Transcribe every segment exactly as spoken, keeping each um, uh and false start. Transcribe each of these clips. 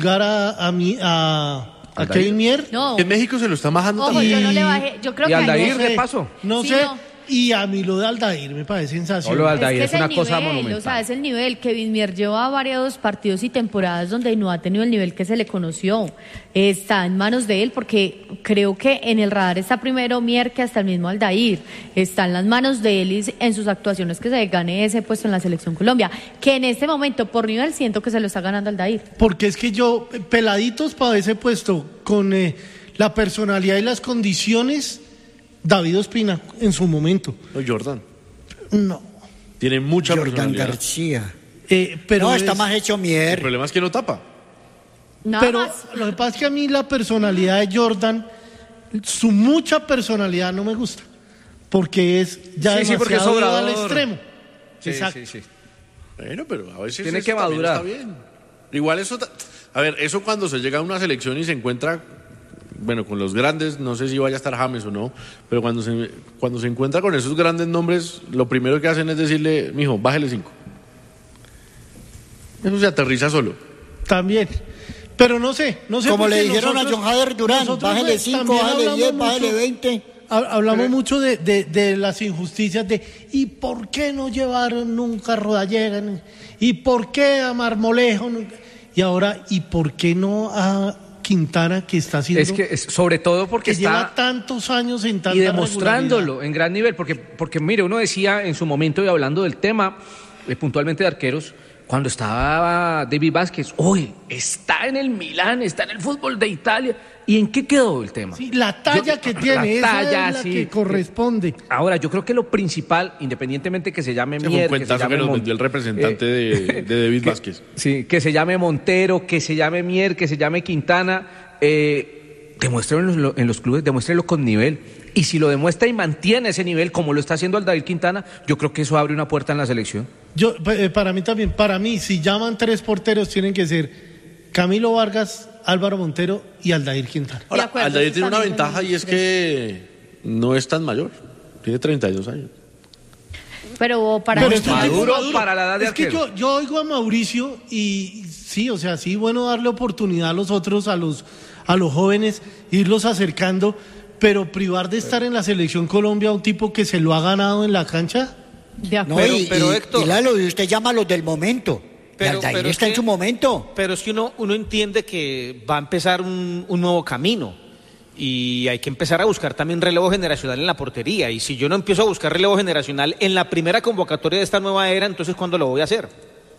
a, a, mi, a, a Kevin Mier. No. En México se lo está bajando Ojo, también. yo no le bajé. Yo creo Y que Aldair, no de sé. paso. No Sí, sé. no. Y a mí lo de Aldair me parece sensacional. No, lo de Aldair es, es que una el cosa nivel, monumental. O sea, es el nivel. Kevin Mier lleva varios partidos y temporadas donde no ha tenido el nivel que se le conoció. Está en manos de él porque creo que en el radar está primero Mier que hasta el mismo Aldair. Está en las manos de él y en sus actuaciones que se gane ese puesto en la Selección Colombia. Que en este momento, por nivel, siento que se lo está ganando Aldair. Porque es que yo, peladitos para ese puesto, con eh, la personalidad y las condiciones, David Ospina en su momento. No, Jordan. No. Tiene mucha Jordan personalidad. García. Eh, pero no, es- está más hecho El Mier. problema es que no tapa. Nada Pero más. lo que pasa es que a mí la personalidad de Jordan, su mucha personalidad no me gusta. Porque es ya Sí, sí, porque es demasiado al sobrador. extremo. Sí, Exacto. sí, sí. Bueno, pero a veces Tiene eso que también madurar. está bien. Igual eso, ta- a ver, eso cuando se llega a una selección y se encuentra, bueno, con los grandes, no sé si vaya a estar James o no, pero cuando se, cuando se encuentra con esos grandes nombres, lo primero que hacen es decirle, mijo, bájele cinco. Eso se aterriza solo. También. Pero no sé, no sé. Como le porque dijeron nosotros- a John Jader Durán, nosotros, bájele eh, cinco, también bájele hablamos diez, mucho- bájele veinte. ha- Hablamos mucho de, de, de las injusticias de ¿y por qué no llevaron nunca a Rodallega? ¿Y por qué a Marmolejo? Nunca? Y ahora, ¿y por qué no a Quintana, que está haciendo, Es que es- sobre todo porque que lleva está tantos años en tanta y demostrándolo regularidad? en gran nivel, porque, porque mire, uno decía en su momento y hablando del tema, eh, puntualmente de arqueros, cuando estaba David Vázquez, oye, está en el Milán, está en el fútbol de Italia, ¿y en qué quedó el tema? Sí, la talla Yo- que la tiene, esa talla, es la sí. que corresponde. Ahora, yo creo que lo principal, independientemente que se llame Ese fue un Mier, que se cuentazo llame que nos Mon- vendió el representante eh, de, de David que- Vázquez. Sí, que se llame Montero, que se llame Mier, que se llame Quintana, eh, demuéstrenlo en los, en los clubes, demuéstrenlo con nivel. Y si lo demuestra y mantiene ese nivel, como lo está haciendo Aldair Quintana, yo creo que eso abre una puerta en la selección. Yo, eh, para mí también, para mí, si llaman tres porteros, tienen que ser Camilo Vargas, Álvaro Montero y Aldair Quintana. Ahora, De acuerdo, Aldair eso tiene una también ventaja son y es que no es tan mayor. Tiene treinta y dos años. Pero para Pero mí- es un tipo Maduro maduro. para la edad de Es que arquero. yo, yo oigo a Mauricio y sí, o sea, sí, bueno darle oportunidad a los otros, a los, a los jóvenes, irlos acercando, pero privar de estar en la selección Colombia a un tipo que se lo ha ganado en la cancha. de No, acuerdo. y, pero, y- Héctor- y Lalo, y usted llama a los del momento. Pero- y Aldair pero es está en que- su momento. Pero es que uno, uno entiende que va a empezar un, un nuevo camino y hay que empezar a buscar también relevo generacional en la portería. Y si yo no empiezo a buscar relevo generacional en la primera convocatoria de esta nueva era, entonces ¿cuándo lo voy a hacer?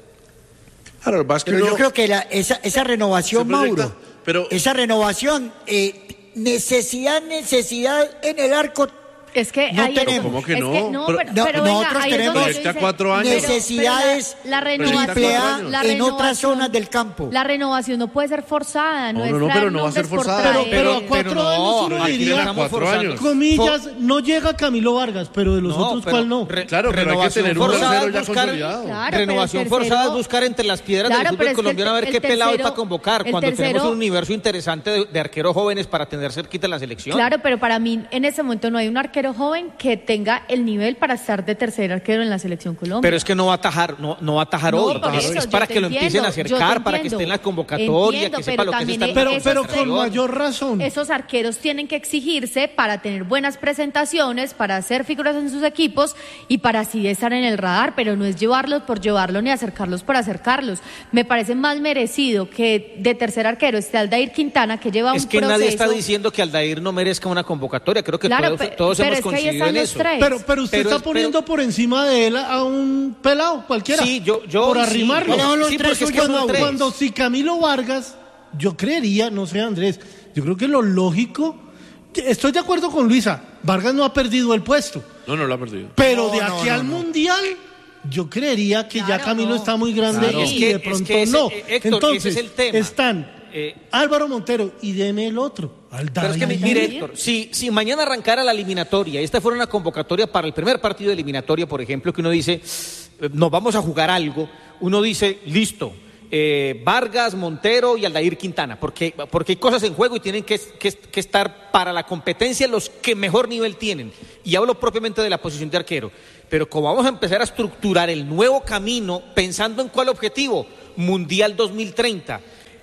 Ahora, lo que pasa es que Pero yo uno- creo que la- esa, esa renovación, Se proyecta, Mauro, pero- esa renovación, eh, necesidad, necesidad en el arco. Es que No ahí tenemos. ¿Cómo que es no? que no, Pero- pero, no, pero venga, nosotros ahí es donde tenemos- yo Proyecta hice- cuatro años. pero- Necesidades pero la, la Proyecta renovación, cuatro años. la en otras renovación- zonas del campo. La renovación no puede ser forzada, no, No, es no, no, traer pero no va a ser nombres por forzada. traer. Pero, a cuatro pero no, años uno aquí diría, le estamos cuatro forzando. años. comillas, no llega Camilo Vargas, pero de los No, otros, pero ¿cuál no? re- Claro, pero hay que renovación tener un forzada tercero es ya buscar- consolidado. Claro, renovación pero el forzada es tercero- buscar entre las piedras Claro, del pero fútbol es que colombiano a el- ver qué el pelado hay tercero- para convocar el cuando tenemos tercero- un universo interesante de, de arqueros jóvenes para tener cerquita en la selección. Claro, pero para mí en ese momento no hay un arquero joven que tenga el nivel para estar de tercer arquero en la selección Colombia. Pero es que no va a atajar, no, no va a atajar No, hoy. por eso, es yo para te que lo entiendo, empiecen a yo te acercar, para que entiendo. esté en la convocatoria, Entiendo, que sepa pero lo que es también estar Pero, esos pero tres- con mayor razón. Esos arqueros tienen que exigirse para tener buenas presentaciones, para hacer figuras en sus equipos y para así estar en el radar, pero no es llevarlos por llevarlos ni acercarlos por acercarlos. Me parece más merecido que de tercer arquero esté Aldair Quintana, que lleva Es un que proceso. nadie está diciendo que Aldair no merezca una convocatoria. Creo que Claro, todos, pe- todos pero hemos es que ahí coincidido están en los eso. tres. Pero, pero usted Pero está es- poniendo pero- por encima de él a un pelado cualquiera. Sí, yo, yo por sí, arrimarlo. yo- los sí, tres porque es que suyos, son Mauro. tres. Cuando si Camilo Vargas, yo creería, no sé Andrés, yo creo que lo lógico, estoy de acuerdo con Luisa, Vargas no ha perdido el puesto, No, no lo ha perdido. pero No, de no, aquí no, al no. Mundial, yo creería que ya Claro, Camilo no. está muy grande Claro. y Es que- de es pronto que ese- no. eh, Héctor, Entonces, ese es el tema. están Eh, Álvaro Montero y deme el otro, Aldair. Pero es que, mi- mire, Héctor, si, si mañana arrancara la eliminatoria, y esta fuera una convocatoria para el primer partido de eliminatoria, por ejemplo, que uno dice, eh, nos vamos a jugar algo, uno dice, listo, eh, Vargas, Montero y Aldair Quintana, porque, porque hay cosas en juego y tienen que, que, que estar para la competencia los que mejor nivel tienen. Y hablo propiamente de la posición de arquero. Pero como vamos a empezar a estructurar el nuevo camino, pensando en cuál objetivo, Mundial dos mil treinta,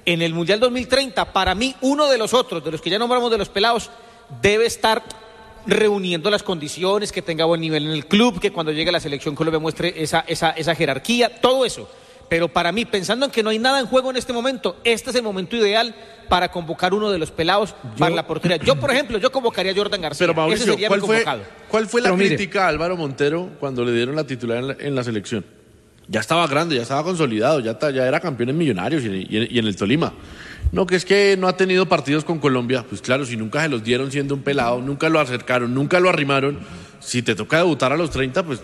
en el Mundial dos mil treinta, para mí, uno de los otros, de los que ya nombramos de los pelados, debe estar reuniendo las condiciones, que tenga buen nivel en el club, que cuando llegue a la selección Colombia muestre esa, esa, esa jerarquía, todo eso. Pero para mí, pensando en que no hay nada en juego en este momento, este es el momento ideal para convocar uno de los pelados yo, para la portería. Yo, por ejemplo, yo convocaría a Jordan García. Pero Mauricio, ese sería ¿cuál, mi fue, convocado. ¿cuál fue la Pero mire, crítica a Álvaro Montero cuando le dieron la titular en la, en la selección? Ya estaba grande, ya estaba consolidado, ya, ta, ya era campeón en Millonarios y, y, y en el Tolima. No, que es que no ha tenido partidos con Colombia. Pues claro, si nunca se los dieron siendo un pelado, nunca lo acercaron, nunca lo arrimaron. Si te toca debutar a los treinta, pues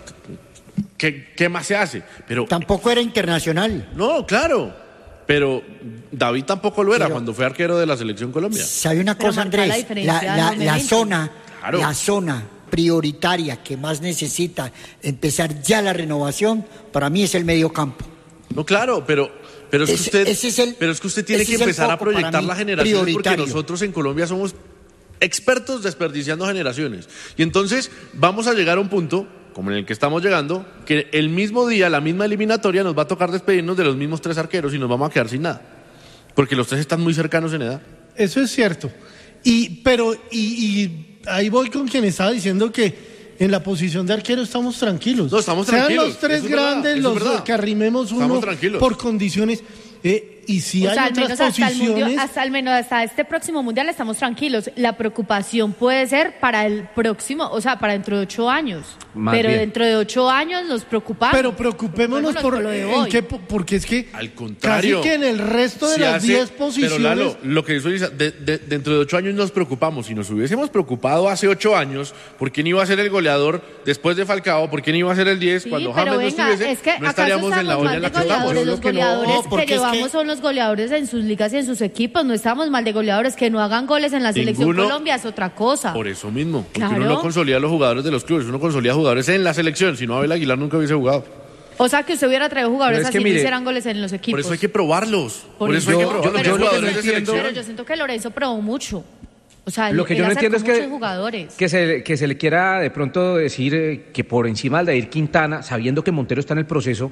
¿qué, qué más se hace? Pero Tampoco era internacional. no, claro. Pero David tampoco lo era Pero- cuando fue arquero de la selección Colombia. ¿Sabe una Pero cosa, marca la Andrés? diferencia La, la- al la momento. zona, Claro. la zona prioritaria que más necesita empezar ya la renovación, para mí es el medio campo. No, claro, pero, pero, es, Ese- que usted, ese es el- pero es que usted tiene ese que es el empezar a foco para proyectar mí las generaciones porque prioritario. nosotros en Colombia somos expertos desperdiciando generaciones. Y entonces vamos a llegar a un punto, como en el que estamos llegando, que el mismo día, la misma eliminatoria, nos va a tocar despedirnos de los mismos tres arqueros y nos vamos a quedar sin nada. Porque los tres están muy cercanos en edad. Eso es cierto. Y, pero, y, y ahí voy con quien estaba diciendo que en la posición de arquero estamos tranquilos. No, estamos Sean tranquilos. los tres Eso es verdad, grandes eso es los verdad. que arrimemos uno Estamos tranquilos. por condiciones. Eh, y si O hay sea, al otras menos hasta el, posiciones. mundial, hasta al menos hasta este próximo mundial estamos tranquilos. La preocupación puede ser para el próximo, o sea, para dentro de ocho años. Más pero bien. dentro de ocho años nos preocupamos. Pero preocupémonos Preocupémonos por, por lo de en hoy. qué, porque es que Al contrario. casi que en el resto de Si las hace- diez posiciones. Pero Lalo, lo que dice Elisa, de- de- dentro de ocho años nos preocupamos. Si nos hubiésemos preocupado hace ocho años, ¿por quién iba a ser el goleador después de Falcao? ¿Por quién iba a ser el diez? Sí, Cuando pero James venga, no estuviese, es que no acaso estaríamos en la estamos olla mal en de la que estamos. goleadores. Yo Los creo que no, goleadores que porque es que- llevamos son los goleadores en sus ligas y en sus equipos. No estamos mal de goleadores. Que no hagan goles en la selección Ninguno. Colombia es otra cosa. Por eso mismo, porque Claro. uno no consolida a los jugadores de los clubes, uno consolida jugadores en la selección. Si no, Abel Aguilar nunca hubiese jugado. O sea, que usted hubiera traído jugadores Pero es que así no mire, hicieran goles en los equipos. Por eso hay que probarlos. Por, Por eso hay eso- que yo- probarlos. pero Los yo lo que jugadores no de entiendo- selección. Pero yo siento que Lorenzo probó mucho. O sea, Lo que él yo no acercó entiendo es que, muchos jugadores. que, se, que se le quiera de pronto decir eh, que por encima de Aldair Quintana, sabiendo que Montero está en el proceso,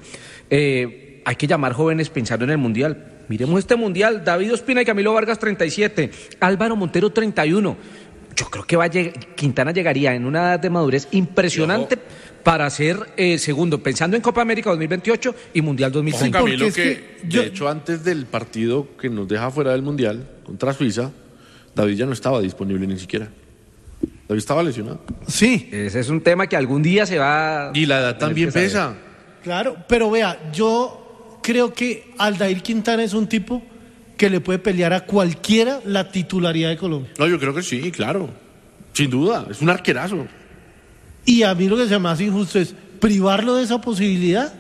eh, hay que llamar jóvenes pensando en el Mundial. Miremos este Mundial, David Ospina y Camilo Vargas treinta y siete, Álvaro Montero treinta y uno. Yo creo que va a lleg- Quintana llegaría en una edad de madurez impresionante para ser eh, segundo, pensando en Copa América dos mil veintiocho y Mundial dos mil Ojo, treinta. Camilo, porque es que, que yo- de hecho antes del partido que nos deja fuera del Mundial contra Suiza, David ya no estaba disponible ni siquiera. David estaba lesionado. Sí, Ese es un tema que algún día se va... Y la edad también tener que saber. pesa. claro. Pero vea, yo creo que Aldair Quintana es un tipo que le puede pelear a cualquiera la titularidad de Colombia. No, yo creo que sí, claro. Sin duda, es un arquerazo. Y a mí lo que se me hace injusto es privarlo de esa posibilidad.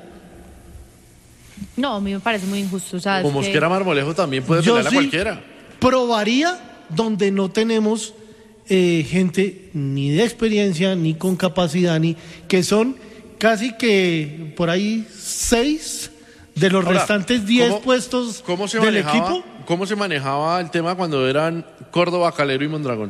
No, a mí me parece muy injusto. O sea, es Como que- Mosquera Marmolejo también puede Yo pelear a sí cualquiera. probaría donde no tenemos eh, gente ni de experiencia, ni con capacidad, ni que son casi que por ahí seis de los Ahora, restantes diez ¿cómo- puestos ¿cómo se del manejaba, equipo. ¿Cómo se manejaba el tema cuando eran Córdoba, Calero y Mondragón?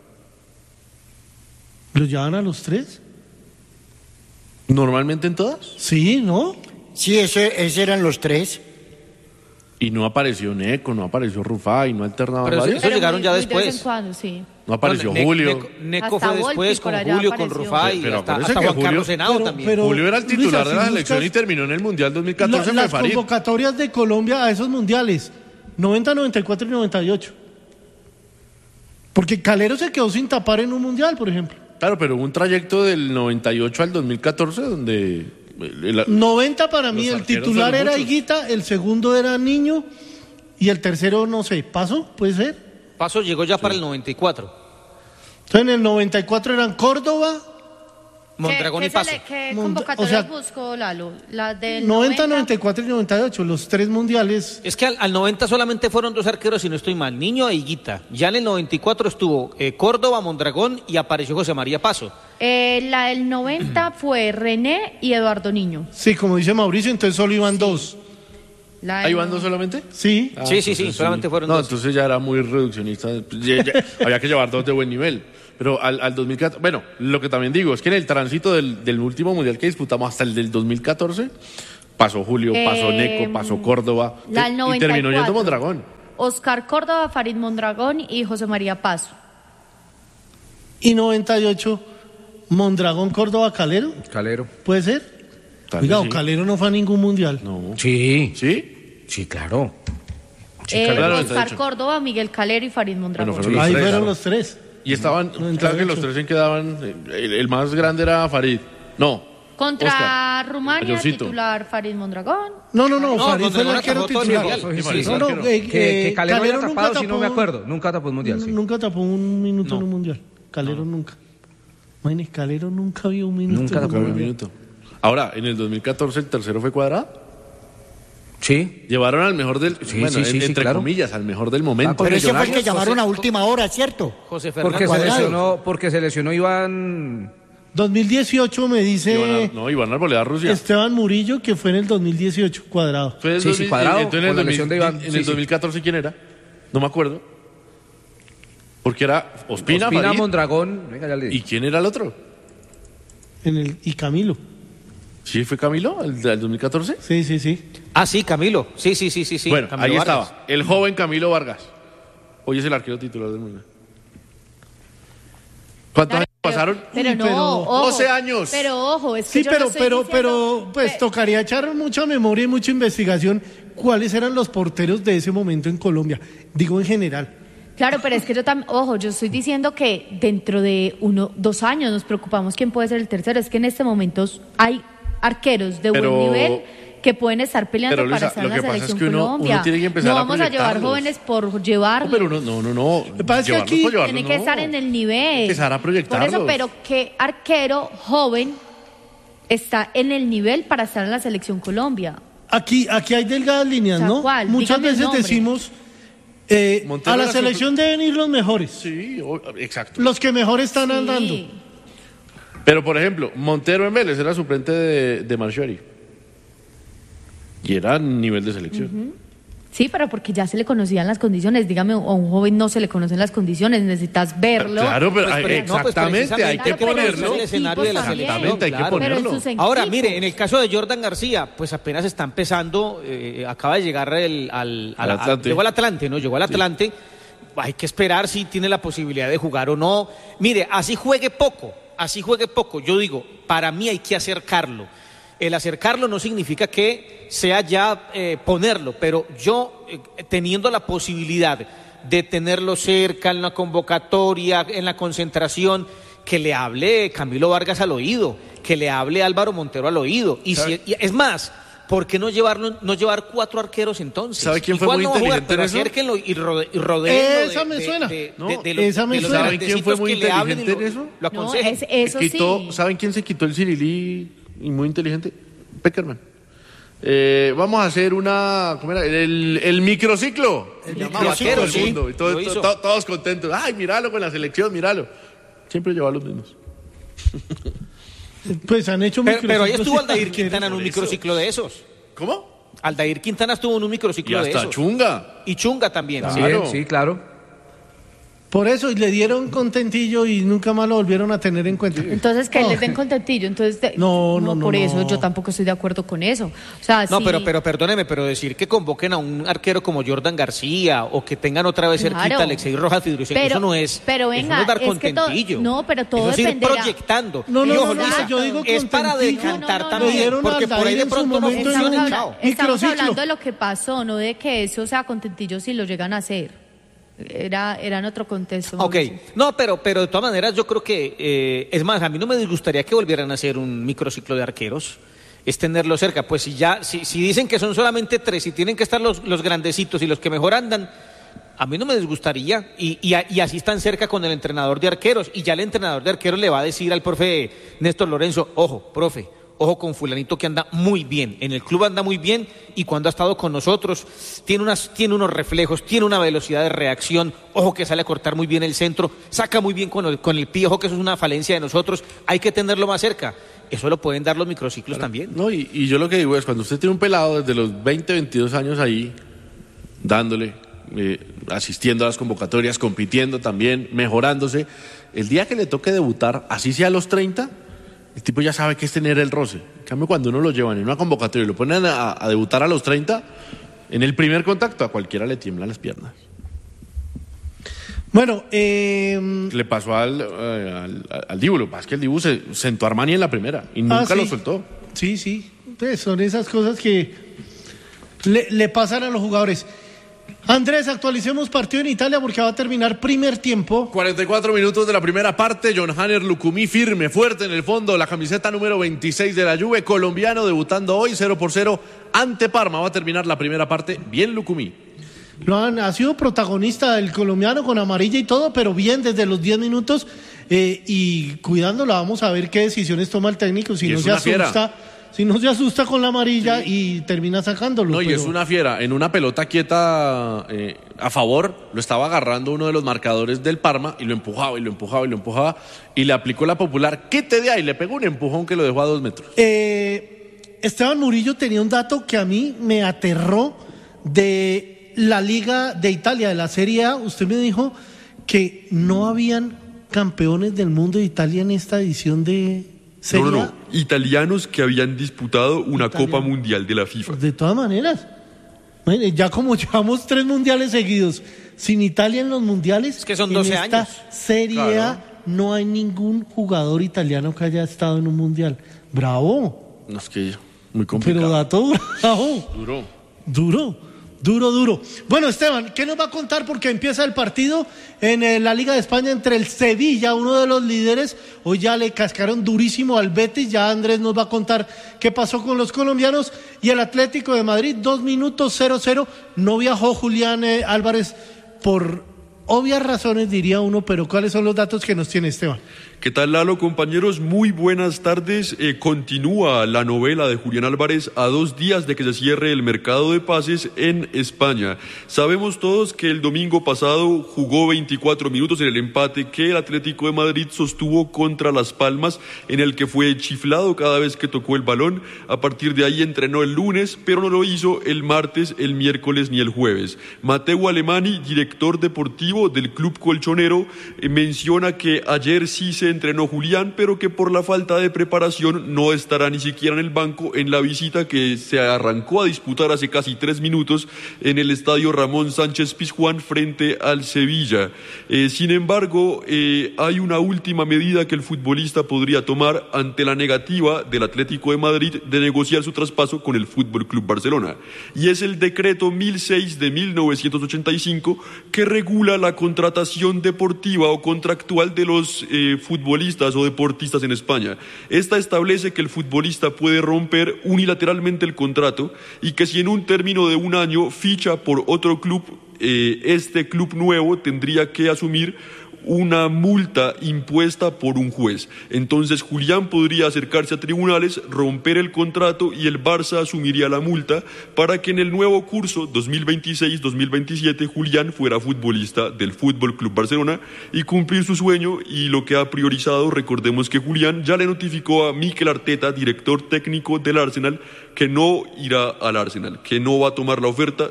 ¿Los llevan a los tres? ¿Normalmente en todas? Sí, ¿no? Sí, ese, ese eran los tres. Y no apareció Neco, no apareció Rufai, no alternaban Pero varios. Eso pero llegaron muy- ya muy De vez después. en cuando, sí. No apareció No, Ne- Julio. Neco, Neco Hasta fue Volpi después por con allá Julio, con apareció. Rufai, Pero hasta, acuérdese hasta que Juan Julio- Carlos Henao pero- también. pero- Julio era el titular Luisa, de la si selección buscas- y terminó en el Mundial dos mil catorce La- en las Fefarín. convocatorias de Colombia a esos mundiales, noventa, noventa y cuatro y noventa y ocho. Porque Calero se quedó sin tapar en un mundial, por ejemplo. Claro, pero hubo un trayecto del noventa y ocho al dos mil catorce donde... el- el- noventa para mí, Los el arqueros titular fueron era muchos. Higuita, el segundo era Niño y el tercero, no sé, ¿Paso? ¿Puede ser? Paso llegó ya para el noventa y cuatro. Entonces en el noventa y cuatro eran Córdoba, Mondragón ¿Qué, y qué Paso. se le- ¿Qué Monta- convocatorias o sea, buscó Lalo? La del noventa, noventa. noventa y cuatro y noventa y ocho, los tres mundiales. Es que al, al noventa solamente fueron dos arqueros, si no estoy mal, Niño e Higuita. Ya en el noventa y cuatro estuvo eh, Córdoba, Mondragón y apareció José María Paso. Eh, la del noventa fue René y Eduardo Niño. Sí, como dice Mauricio, entonces solo iban dos. La del ¿Ahí van no- dos solamente? Sí. Ah, Sí, sí, entonces sí, solamente fueron no, dos. entonces ya era muy reduccionista. Ya- ya- había que llevar dos de buen nivel. Pero al, al dos mil catorce, bueno, lo que también digo es que en el tránsito del, del último mundial que disputamos hasta el del dos mil catorce, pasó Julio, pasó Eh, Neco, pasó Córdoba la del y terminó noventa y cuatro. yendo Mondragón. Oscar Córdoba, Farid Mondragón y José María Paso. Y noventa y ocho, Mondragón, Córdoba, Calero. Calero. ¿Puede ser? Tal Oiga, vez sí. Calero no fue a ningún mundial. No. Sí. ¿Sí? Sí, claro. Eh, Calero, Oscar noventa y ocho. Córdoba, Miguel Calero y Farid Mondragón. Bueno, fueron los Ahí tres, fueron claro. los tres. Y estaban, noventa y claro que ocho. los tres en quedaban, el, el más grande era Farid. No. Contra Oscar. Rumania, Mayorcito. titular Farid Mondragón. No, no, no, No, Farid fue el Mondragón arquero atajó todo el titular. mundial. Sí, Farid No, no, arquero. eh, Que, que eh, Calero había nunca tapado, si no me tapó- acuerdo. Nunca tapó un mundial, sí. Nunca tapó un minuto No. en un mundial. Calero nunca. Imagínese, Calero nunca vio un minuto. Nunca en un tapó un Un mundial. minuto. Ahora, en el dos mil catorce el tercero fue Cuadrado. Sí. Llevaron al mejor del, Sí, bueno, sí, sí, en- sí, entre claro. comillas, al mejor del momento. Ah, con Pero ese fue el que Millonarios, llamaron José- a última hora, ¿cierto? José Fernando Porque se Cuadrado. lesionó, porque se lesionó Iván. dos mil dieciocho me dice Iban a- no, iban a volver a Rusia. Esteban Murillo, que fue en el dos mil dieciocho, Cuadrado. Fue el Sí, sí, dos mil Cuadrado, entonces en el con la dos mil lesión de Iván. En Sí, el sí. dos mil catorce, ¿quién era? No me acuerdo. Porque era Ospina, Ospina, Farid, Mondragón. Venga, ya le ¿y digo. quién era el otro? En el, y Camilo. ¿Sí fue Camilo, el del dos mil catorce? Sí, sí, sí. Ah, sí, Camilo. Sí, sí, sí, sí. sí. Bueno, Camilo ahí Vargas. estaba, el joven Camilo Vargas. Hoy es el arquero titular del mundo. ¿Cuántos Claro, años pasaron? Pero Uy, no, pero- ojo. doce años. Pero ojo, es que Sí, yo no pero, estoy pero, diciendo- pero, pues Pe- tocaría echar mucha memoria y mucha investigación. ¿Cuáles eran los porteros de ese momento en Colombia? Digo en general. Claro, pero es que yo también, ojo, yo estoy diciendo que dentro de uno, dos años nos preocupamos quién puede ser el tercero. Es que en este momento hay arqueros de Pero- buen nivel que pueden estar peleando Pero, Luisa, para estar en lo la que pasa es selección que uno- Colombia. uno tiene que empezar no a vamos a llevar proyectarlos. jóvenes por No, llevarlos. pero no, no, no. no. que pasa es que Llevarlos aquí por llevarlos, Tiene que no. estar en el nivel. Empezar a Por eso, proyectarlos. pero ¿qué arquero joven está en el nivel para estar en la selección Colombia? Aquí, aquí hay delgadas líneas, O sea, ¿no? ¿cuál? Muchas Dígame el veces nombre. decimos, eh, Montero a la era selección deben ir los mejores. Sí, o- exacto. Los que mejor están Sí. andando. Pero, por ejemplo, Montero en Vélez era suplente de, de Marchiori. Y era nivel de selección. Sí, pero porque ya se le conocían las condiciones. Dígame, a un joven no se le conocen las condiciones, necesitas verlo. Claro, pero Pues, ay, pero- no, pues, exactamente, hay que precisamente hay que ponerlo. ponerlo. el escenario de la Equipos también. selección. Exactamente, hay que claro. Pero en ponerlo. sus Ahora, equipos. mire, en el caso de Jordan García, pues apenas está empezando, eh, acaba de llegar el, al, Al al- Atlante. llegó al Atlante, ¿no? Llegó al Atlante. Hay que esperar si tiene la posibilidad de jugar o no. Mire, así juegue poco, así juegue poco. Yo digo, para mí hay que acercarlo. El acercarlo no significa que sea ya eh, ponerlo, pero yo eh, teniendo la posibilidad de tenerlo cerca en la convocatoria, en la concentración, que le hable Camilo Vargas al oído, que le hable Álvaro Montero al oído. Y, si, y es más, ¿por qué no llevarlo, no llevar cuatro arqueros entonces? ¿Sabe quién fue Igual muy no va a jugar, inteligente en pero eso? acérquenlo y, rode, y rodéenlo Esa me suena. ¿no? los- Esa me los suena. ¿Saben quién fue grandecitos muy que le hablen y inteligente en lo- eso? Lo No, aconsejen. es- eso Quitó- sí. ¿Saben quién se quitó el cirilí y muy inteligente? Peckerman. Eh, vamos a hacer una, ¿cómo era? El, el microciclo. El Llamaba microciclo, a todo el sí, mundo. Y todo- lo hizo. to- todos contentos. Ay, míralo con la selección, míralo. Siempre lleva a los mismos. Pues han hecho Pero, pero ahí microciclos estuvo y Aldair arqueros. Quintana en un por eso. microciclo de esos. ¿Cómo? Aldair Quintana estuvo en un Y microciclo de hasta esos. Chunga. Y Chunga también. Sí, sí. Claro. sí, claro. Por eso, y le dieron contentillo y nunca más lo volvieron a tener en cuenta. Entonces, que No. les den contentillo. Entonces, de- No, no, no, Por no. eso yo tampoco estoy de acuerdo con eso. O sea, No, sí- pero, pero perdóneme, pero decir que convoquen a un arquero como Jordan García o que tengan otra vez cerquita Claro. a Alexei Rojas Fidrucek, Pero- eso no es, pero eso venga, no es dar es que todo- contentillo. no, pero todo eso es ir dependerá. proyectando. No, no, Y no, ojo, no, Luisa, yo digo es para contentillo. decantar No, no, no, también, Le dieron porque a por ahí Aldair de en su pronto no momento en Estamos, funciona, un- chao. habla- estamos Microciclo. hablando de lo que pasó, no de que eso sea contentillo si lo llegan a hacer. Era, era en otro contexto. Ok, Mauricio. no, pero, pero de todas maneras yo creo que, eh, es más, a mí no me disgustaría que volvieran a hacer un microciclo de arqueros, es tenerlo cerca, pues si ya, si, si dicen que son solamente tres y tienen que estar los, los grandecitos y los que mejor andan, a mí no me disgustaría, y, y, a- y así están cerca con el entrenador de arqueros, y ya el entrenador de arqueros le va a decir al profe Néstor Lorenzo, ojo, profe, ojo con fulanito que anda muy bien, en el club anda muy bien y cuando ha estado con nosotros tiene, unas, tiene unos reflejos, tiene una velocidad de reacción, ojo que sale a cortar muy bien el centro, saca muy bien con el, con el pie, ojo que eso es una falencia de nosotros, hay que tenerlo más cerca. Eso lo pueden dar los microciclos también. No, y, y yo lo que digo es, cuando usted tiene un pelado desde los veinte, veintidós años ahí, dándole, eh, asistiendo a las convocatorias, compitiendo también, mejorándose, el día que le toque debutar, así sea a los treinta, el tipo ya sabe que es tener el roce. En cambio, cuando uno lo llevan en una convocatoria y lo ponen a, a debutar a los treinta, En el primer contacto a cualquiera le tiemblan las piernas. Bueno, eh... le pasó al, eh, al, al Dibu, lo que pasa es que el Dibu se sentó a Armani en la primera y nunca ah, sí. lo soltó. Sí, sí, entonces son esas cosas que le, le pasan a los jugadores. Andrés, actualicemos partido en Italia porque va a terminar primer tiempo. cuarenta y cuatro minutos de la primera parte, John Hanner Lucumí firme, fuerte en el fondo, la camiseta número veintiséis de la Juve, colombiano, debutando hoy cero por cero ante Parma. Va a terminar la primera parte, bien Lucumí. Lo han, ha sido protagonista el colombiano con amarilla y todo, pero bien desde los diez minutos eh, y cuidándolo. Vamos a ver qué decisiones toma el técnico, si y no se asusta. Fiera. Si no se asusta con la amarilla sí. y termina sacándolo. No, pero... y es una fiera. En una pelota quieta eh, a favor, lo estaba agarrando uno de los marcadores del Parma y lo empujaba y lo empujaba y lo empujaba y le aplicó la popular. ¿Qué te de ahí? Le pegó un empujón que lo dejó a dos metros. Eh, Esteban Murillo tenía un dato que a mí me aterró de la Liga de Italia, de la Serie A. Usted me dijo que no habían campeones del mundo de Italia en esta edición de... No, no, no, italianos que habían disputado una Italiano. Copa Mundial de la FIFA. De todas maneras, ya como llevamos tres mundiales seguidos sin Italia en los mundiales, es que son doce en esta años. Serie A claro. no hay ningún jugador italiano que haya estado en un mundial. ¡Bravo! No, es que muy complicado. Pero dato bravo. Duro. Duro. Duro, duro. Bueno, Esteban, ¿qué nos va a contar? Porque empieza el partido en eh, la Liga de España entre el Sevilla, uno de los líderes. Hoy ya le cascaron durísimo al Betis. Ya Andrés nos va a contar qué pasó con los colombianos. Y el Atlético de Madrid, dos minutos, cero cero. No viajó Julián eh, Álvarez por obvias razones, diría uno, pero ¿cuáles son los datos que nos tiene Esteban? ¿Qué tal, Lalo, compañeros? Muy buenas tardes. Eh, continúa la novela de Julián Álvarez a dos días de que se cierre el mercado de pases en España. Sabemos todos que el domingo pasado jugó veinticuatro minutos en el empate que el Atlético de Madrid sostuvo contra Las Palmas, en el que fue chiflado cada vez que tocó el balón. A partir de ahí entrenó el lunes, pero no lo hizo el martes, el miércoles ni el jueves. Mateo Alemani, director deportivo del club colchonero, eh, menciona que ayer sí se entrenó Julián, pero que por la falta de preparación no estará ni siquiera en el banco en la visita que se arrancó a disputar hace casi tres minutos en el estadio Ramón Sánchez Pizjuán frente al Sevilla. Eh, sin embargo, eh, hay una última medida que el futbolista podría tomar ante la negativa del Atlético de Madrid de negociar su traspaso con el Fútbol Club Barcelona, y es el decreto mil seis de mil novecientos ochenta y cinco que regula la contratación deportiva o contractual de los eh, futbolistas futbolistas o deportistas en España. Esta establece que el futbolista puede romper unilateralmente el contrato y que si en un término de un año ficha por otro club, eh, este club nuevo tendría que asumir una multa impuesta por un juez. Entonces Julián podría acercarse a tribunales, romper el contrato y el Barça asumiría la multa para que en el nuevo curso dos mil veintiséis dos mil veintisiete Julián fuera futbolista del Fútbol Club Barcelona y cumplir su sueño. Y lo que ha priorizado, recordemos que Julián ya le notificó a Mikel Arteta, director técnico del Arsenal, que no irá al Arsenal, que no va a tomar la oferta.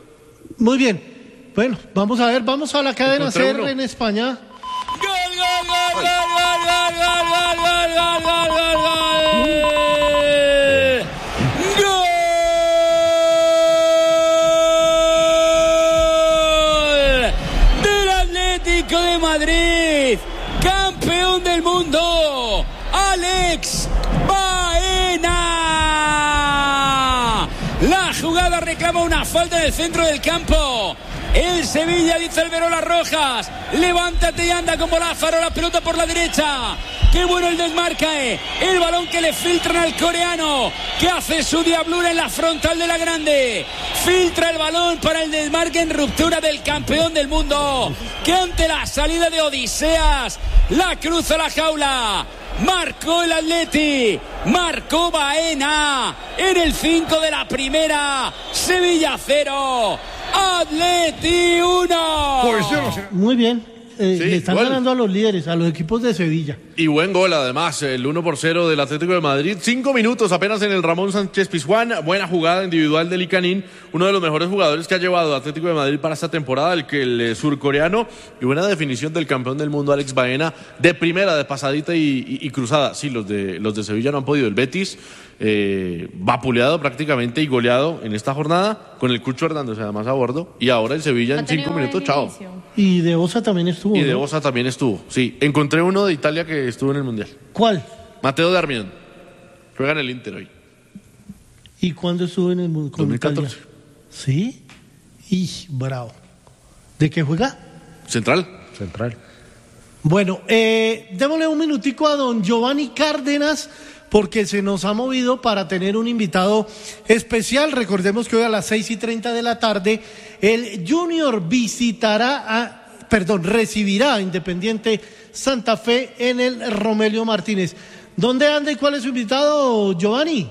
Muy bien. Bueno, vamos a ver, vamos a la cadena SER en España. ¡Gol, gol, gol, gol, gol, gol, gol, gol, gol, gol, gol, gol! Del Atlético de Madrid, campeón del mundo, Alex Baena. La jugada reclama una falta en el centro del campo. El Sevilla, dice el Verolas Rojas, levántate y anda como Lázaro, la pelota por la derecha. Qué bueno el desmarque, el balón que le filtran al coreano, que hace su diablura en la frontal de la grande. Filtra el balón para el desmarque en ruptura del campeón del mundo, que ante la salida de Odiseas la cruza a la jaula. Marcó el Atleti, marcó Baena en el cinco de la primera. Sevilla cero, Atleti uno. Muy bien, eh, Sí, le están gol. ganando a los líderes, a los equipos de Sevilla. Y buen gol, además, el uno por cero del Atlético de Madrid. Cinco minutos apenas en el Ramón Sánchez Pizjuán. Buena jugada individual de Licanín, uno de los mejores jugadores que ha llevado Atlético de Madrid para esta temporada, el que el eh, surcoreano. Y buena definición del campeón del mundo, Alex Baena, de primera, de pasadita y, y, y cruzada. Sí, los de, los de Sevilla no han podido. El Betis, eh, vapuleado prácticamente y goleado en esta jornada, con el Cucho Hernández además a bordo. Y ahora el Sevilla Ha en tenido cinco buen minutos, chao. inicio. Y de Osa también estuvo. Y de ¿no? Osa también estuvo. Sí, encontré uno de Italia que estuvo en el Mundial. ¿Cuál? Mateo Darmian. Juega en el Inter hoy. ¿Y cuándo estuvo en el mundo? dos mil catorce. ¿Sí? Y bravo. ¿De qué juega? Central. Central. Bueno, eh, démosle un minutico a don Giovanni Cárdenas, porque se nos ha movido para tener un invitado especial. Recordemos que hoy a las seis y treinta de la tarde el Junior visitará a, perdón, recibirá a Independiente Santa Fe en el Romelio Martínez. ¿Dónde anda y cuál es su invitado, Giovanni?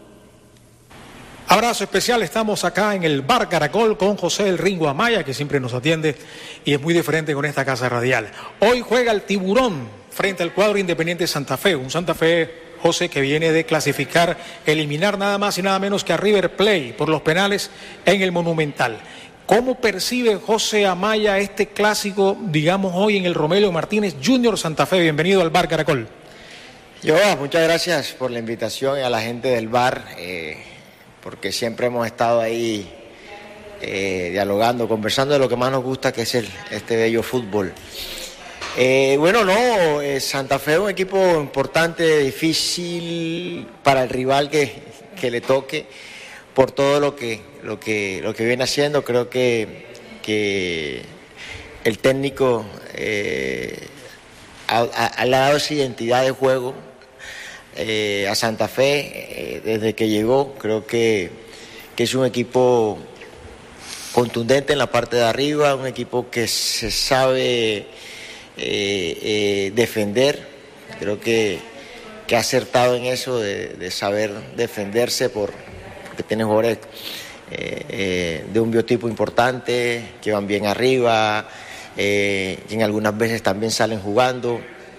Abrazo especial, estamos acá en el Bar Caracol con José El Ringo Amaya, que siempre nos atiende y es muy diferente con esta casa radial. Hoy juega el Tiburón frente al cuadro Independiente Santa Fe, un Santa Fe, José, que viene de clasificar, eliminar nada más y nada menos que a River Plate por los penales en el Monumental. ¿Cómo percibe José Amaya este clásico, digamos, hoy en el Romelio Martínez Junior Santa Fe? Bienvenido al Bar Caracol. Yo, muchas gracias por la invitación y a la gente del bar, eh, porque siempre hemos estado ahí eh, dialogando, conversando de lo que más nos gusta, que es el, este bello fútbol. Eh, bueno, no, eh, Santa Fe es un equipo importante, difícil para el rival que, que le toque, por todo lo que, lo que, lo que viene haciendo. Creo que, que el técnico eh, ha, ha, ha dado esa identidad de juego eh, a Santa Fe eh, desde que llegó. Creo que, que es un equipo contundente en la parte de arriba, un equipo que se sabe eh, eh, defender. Creo que, que ha acertado en eso de, de saber defenderse por, porque tiene jugadores eh, eh, de un biotipo importante, que van bien arriba, eh, y en algunas veces también salen jugando,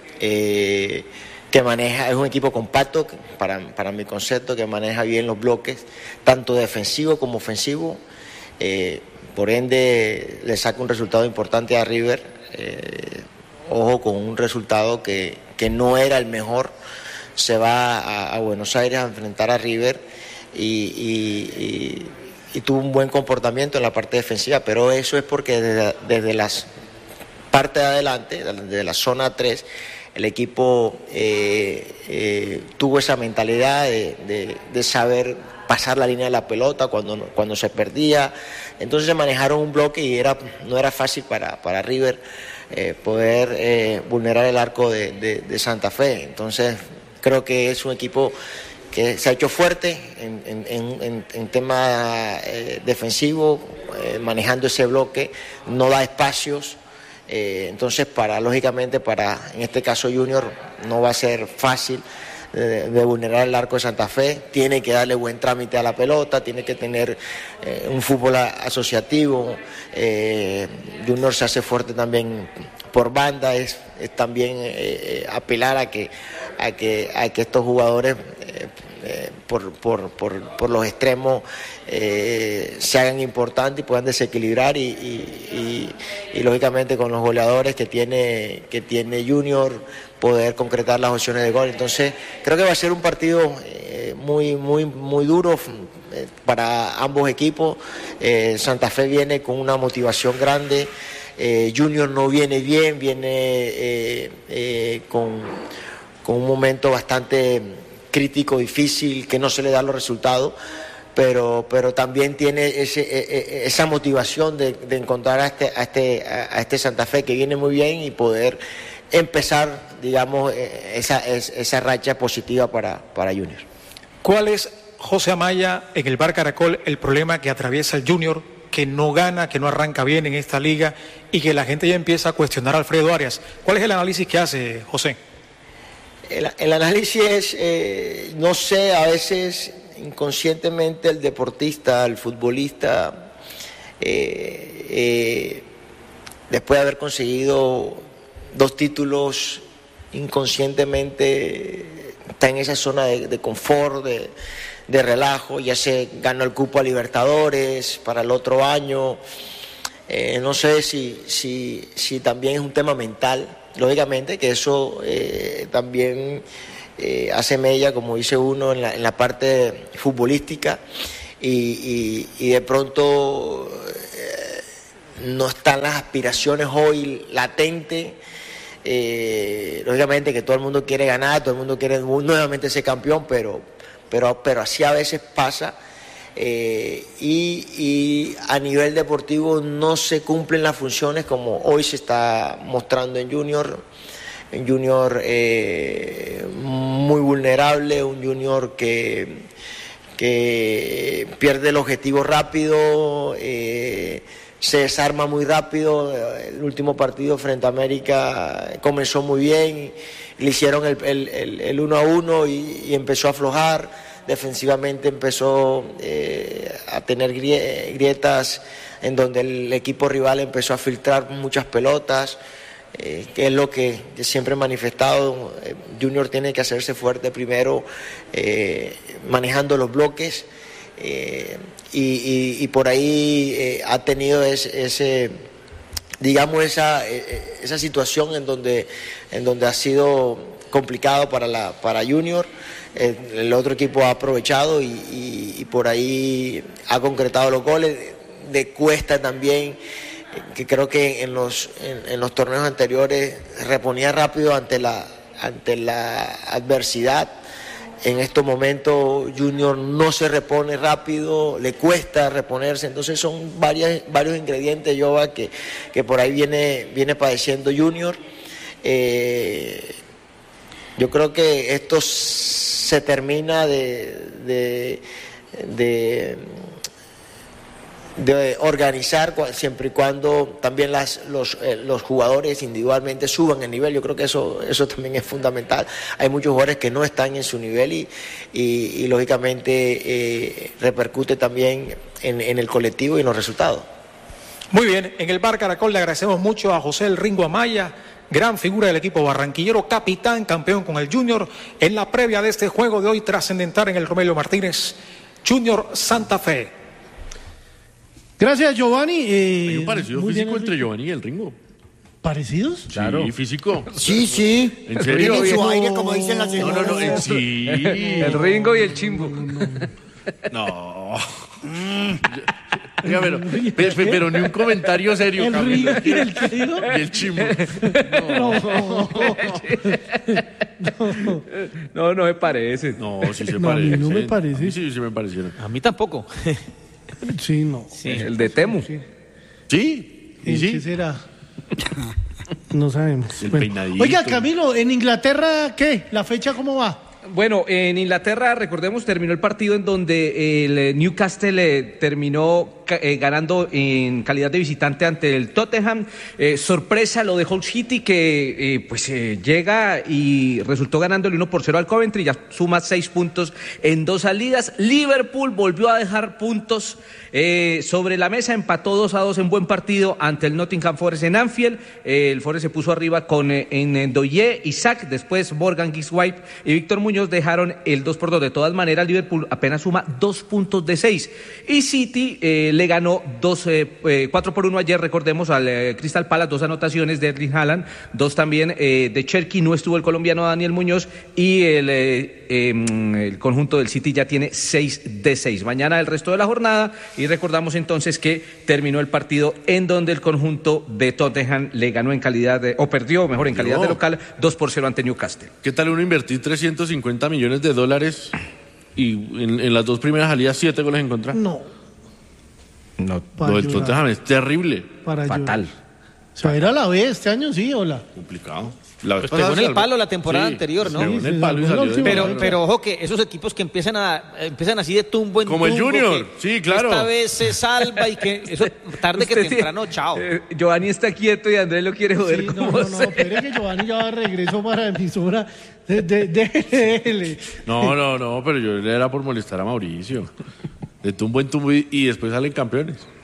eh, que maneja, es un equipo compacto, para, para mi concepto, que maneja bien los bloques, tanto defensivo como ofensivo, eh, por ende le saca un resultado importante a River, eh, ojo con un resultado que, que no era el mejor, se va a, a Buenos Aires a enfrentar a River y, y, y, y tuvo un buen comportamiento en la parte defensiva, pero eso es porque desde, desde las parte de adelante, desde la zona tres, el equipo eh, eh, tuvo esa mentalidad de, de, de saber pasar la línea de la pelota cuando, cuando se perdía. Entonces se manejaron un bloque y era, no era fácil para, para River eh, poder eh, vulnerar el arco de, de, de Santa Fe. Entonces creo que es un equipo que se ha hecho fuerte en, en, en, en tema eh, defensivo, eh, manejando ese bloque, no da espacios. Eh, entonces, para lógicamente, para en este caso Junior, no va a ser fácil de, de vulnerar el arco de Santa Fe. Tiene que darle buen trámite a la pelota, tiene que tener eh, un fútbol asociativo. Eh, Junior se hace fuerte también por banda, es, es también eh, apelar a que, a que, a que estos jugadores eh, eh, por, por, por, por los extremos eh, se hagan importantes y puedan desequilibrar y, y, y, y lógicamente con los goleadores que tiene, que tiene Junior poder concretar las opciones de gol. Entonces creo que va a ser un partido eh, muy, muy, muy duro eh, para ambos equipos. eh, Santa Fe viene con una motivación grande, eh, Junior no viene bien, viene eh, eh, con, con un momento bastante crítico, difícil, que no se le dan los resultados, pero, pero también tiene ese, esa motivación de, de encontrar a este, a, este, a este Santa Fe que viene muy bien y poder empezar, digamos, esa, esa racha positiva para, para Junior. ¿Cuál es, José Amaya, en el Bar Caracol, el problema que atraviesa el Junior, que no gana, que no arranca bien en esta liga y que la gente ya empieza a cuestionar a Alfredo Arias? ¿Cuál es el análisis que hace, José? El, el análisis es, eh, no sé, a veces inconscientemente el deportista, el futbolista, eh, eh, después de haber conseguido dos títulos, inconscientemente está en esa zona de, de confort, de, de relajo. Ya se ganó el cupo a Libertadores para el otro año. Eh, no sé si, si, si también es un tema mental, lógicamente, que eso eh, también eh, hace mella, como dice uno, en la, en la parte futbolística, y, y, y de pronto eh, no están las aspiraciones hoy latentes. Eh, lógicamente que todo el mundo quiere ganar, todo el mundo quiere nuevamente ser campeón, pero, pero, pero así a veces pasa. Eh, y, y a nivel deportivo no se cumplen las funciones como hoy se está mostrando en Junior. Un Junior eh, muy vulnerable, un Junior que, que pierde el objetivo rápido, eh, se desarma muy rápido. El último partido frente a América comenzó muy bien, le hicieron el, el, el, el uno a uno y, y empezó a aflojar. Defensivamente empezó eh, a tener grietas en donde el equipo rival empezó a filtrar muchas pelotas, eh, que es lo que siempre he manifestado. Junior tiene que hacerse fuerte primero eh, manejando los bloques, eh, y, y, y por ahí eh, ha tenido ese, ese digamos esa, esa situación en donde, en donde ha sido complicado para, la, para Junior. El otro equipo ha aprovechado y, y, y por ahí ha concretado los goles. De Cuesta también, que creo que en los, en, en los torneos anteriores reponía rápido ante la, ante la adversidad. En estos momentos Junior no se repone rápido, le cuesta reponerse. Entonces son varias, varios ingredientes, Jova, que, que por ahí viene, viene padeciendo Junior. Eh, yo creo que esto se termina de, de, de, de organizar siempre y cuando también las, los, eh, los jugadores individualmente suban el nivel. Yo creo que eso, eso también es fundamental. Hay muchos jugadores que no están en su nivel y, y, y lógicamente eh, repercute también en, en el colectivo y en los resultados. Muy bien, en el Bar Caracol le agradecemos mucho a José El Ringo Amaya, gran figura del equipo barranquillero, capitán, campeón con el Junior, en la previa de este juego de hoy trascendental en el Romelio Martínez, Junior Santa Fe. Gracias, Giovanni. Eh, Hay un parecido físico entre Giovanni y el Ringo. ¿Parecidos? Claro. Sí, físico. Sí, sí. ¿En serio? Tienen su aire, como dicen las No, no, no, en sí. El Ringo y el Chimbo. No. Oiga, pero, pero, pero ni un comentario serio, ¿El Camilo. Ringo y el qué digo? Y el Chimbo. No. No, no, no me parece. No, sí se No, a mí parece. no me parece. Sí, sí me parecieron. A mí tampoco. Sí, no. Sí. El de Temu. Sí. Sí. ¿Y ¿En sí? qué será? No sabemos. El Bueno. peinadito. Oiga, Camilo, ¿en Inglaterra qué? ¿La fecha cómo va? Bueno, en Inglaterra, recordemos, terminó el partido en donde el eh, Newcastle eh, terminó eh, ganando en calidad de visitante ante el Tottenham. Eh, sorpresa lo de Hull City, que eh, pues eh, llega y resultó ganando el uno por cero al Coventry, ya suma seis puntos en dos salidas. Liverpool volvió a dejar puntos eh, sobre la mesa, empató dos a dos en buen partido ante el Nottingham Forest en Anfield. Eh, el Forest se puso arriba con eh, en Ndoye, Isaac, después Morgan Giswipe y Víctor Muñoz dejaron el dos por dos. De todas maneras, Liverpool apenas suma dos puntos de seis. Y City eh, le ganó dos, eh, eh, cuatro por uno ayer, recordemos, al eh, Crystal Palace, dos anotaciones de Erling Haaland, dos también eh, de Cherky, no estuvo el colombiano Daniel Muñoz, y el, eh, eh, el conjunto del City ya tiene seis de seis. Mañana el resto de la jornada, y recordamos entonces que terminó el partido en donde el conjunto de Tottenham le ganó en calidad de, o perdió, mejor, en calidad de local, dos por cero ante Newcastle. ¿Qué tal uno invertir trescientos cincuenta millones de dólares y en, en las dos primeras salidas siete goles en contra? No. No, Para Lo del llorar. Tottenham es terrible. Para fatal. llorar. ¿Se va a ir a la B este año? Sí, hola. Complicado. La vez Pues pegó en pasada el se palo salvó. la temporada Sí, anterior, ¿no? pegó en Sí, el se palo y salvó salió la de- última Pero, vez. pero ojo que esos equipos que empiezan a empiezan así de tumbo en Como el tumbo, Junior, que sí, claro. Esta vez se salva y que eso tarde que Usted sí- temprano, chao. eh, Giovanni está quieto y Andrés lo quiere joder. Sí, no, como no, no, sea. espere que Giovanni ya va de regreso para emisora de, de, de G L. No, no, no, pero yo era por molestar a Mauricio. De tumbo en tumbo y, y después salen campeones.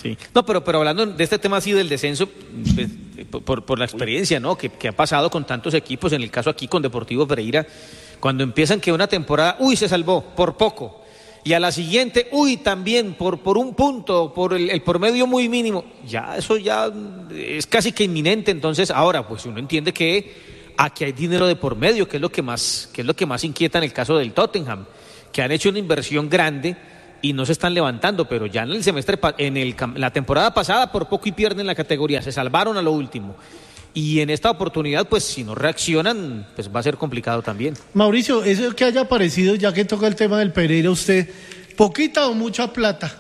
Sí. No, pero, pero hablando de este tema así del descenso, pues, por, por la experiencia, ¿no? Que, que ha pasado con tantos equipos, en el caso aquí con Deportivo Pereira, cuando empiezan que una temporada, uy, se salvó, por poco. Y a la siguiente, uy, también por, por un punto, por el, el promedio muy mínimo. Ya, eso ya es casi que inminente. Entonces, ahora, pues uno entiende que aquí hay dinero de por medio, que es lo que más, que es lo que más inquieta en el caso del Tottenham, que han hecho una inversión grande y no se están levantando, pero ya en el semestre, en el, la temporada pasada, por poco y pierden la categoría, se salvaron a lo último. Y en esta oportunidad, pues si no reaccionan, pues va a ser complicado también. Mauricio, eso que haya aparecido, ya que toca el tema del Pereira, usted, poquita o mucha plata,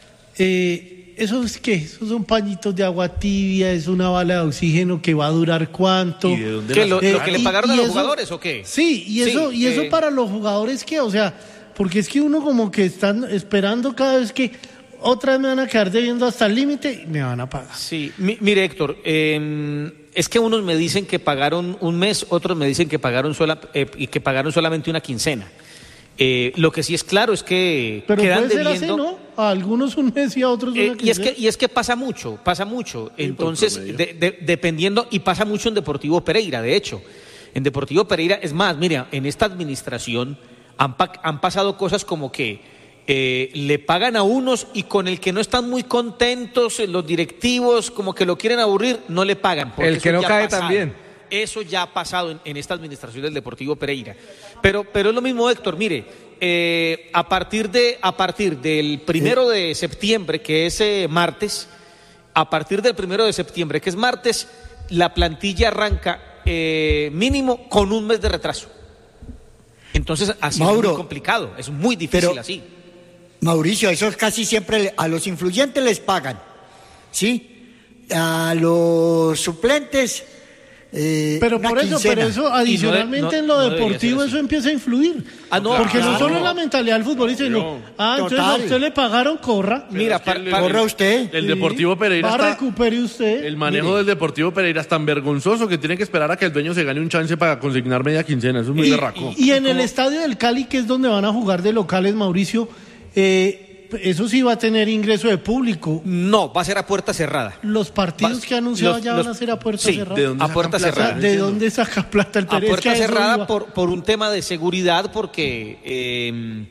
eh, ¿eso es qué? ¿Esos son pañitos de agua tibia? ¿Es una bala de oxígeno que va a durar cuánto? ¿Y de dónde ¿Qué, lo, eh, lo que le pagaron y, a los eso, jugadores o qué? Sí, y eso, sí, y eso eh... para los jugadores, ¿qué? O sea, porque es que uno como que están esperando cada vez que otra vez me van a quedar debiendo hasta el límite y me van a pagar. Sí, mi, mire Héctor, eh, es que unos me dicen que pagaron un mes, otros me dicen que pagaron sola, eh, y que pagaron solamente una quincena. Eh, lo que sí es claro es que pero quedan puede ser debiendo, así, ¿no? A algunos un mes y a otros una eh, quincena. y es que y es que pasa mucho, pasa mucho. Sí, entonces, de, de, dependiendo, y pasa mucho en Deportivo Pereira, de hecho. En Deportivo Pereira, es más, mira, en esta administración han, han pasado cosas como que Eh, le pagan a unos y con el que no están muy contentos, los directivos como que lo quieren aburrir, no le pagan. El que no cae también. Eso ya ha pasado en, en esta administración del Deportivo Pereira. Pero, pero es lo mismo, Héctor, mire, eh, a partir de a partir del primero de septiembre, que es eh, martes, a partir del primero de septiembre, que es martes, la plantilla arranca eh, mínimo con un mes de retraso. Entonces, así Mauro, es muy complicado, es muy difícil pero... así. Mauricio, eso casi siempre a los influyentes les pagan, ¿sí? A los suplentes eh, pero por eso, quincena. Pero eso adicionalmente no, no, en lo deportivo no eso empieza a influir. Ah, no, porque claro. no solo es la mentalidad del futbolista, sino, ah, entonces a usted le pagaron, corra. Pero Mira, es que pa, el, corra el, usted. El Deportivo Pereira va, está, recupere usted. El manejo Mire. del Deportivo Pereira es tan vergonzoso que tiene que esperar a que el dueño se gane un chance para consignar media quincena. Eso es muy y, berraco. Y, y en el estadio del Cali, que es donde van a jugar de locales, Mauricio, eh, eso sí va a tener ingreso de público. No, va a ser a puerta cerrada. Los partidos va, que ha anunciado los, ya los, van a ser a puerta sí, cerrada. ¿de dónde a puerta plata? cerrada. ¿De dónde saca plata el Pereira? A puerta es que cerrada por, por un tema de seguridad, porque, eh,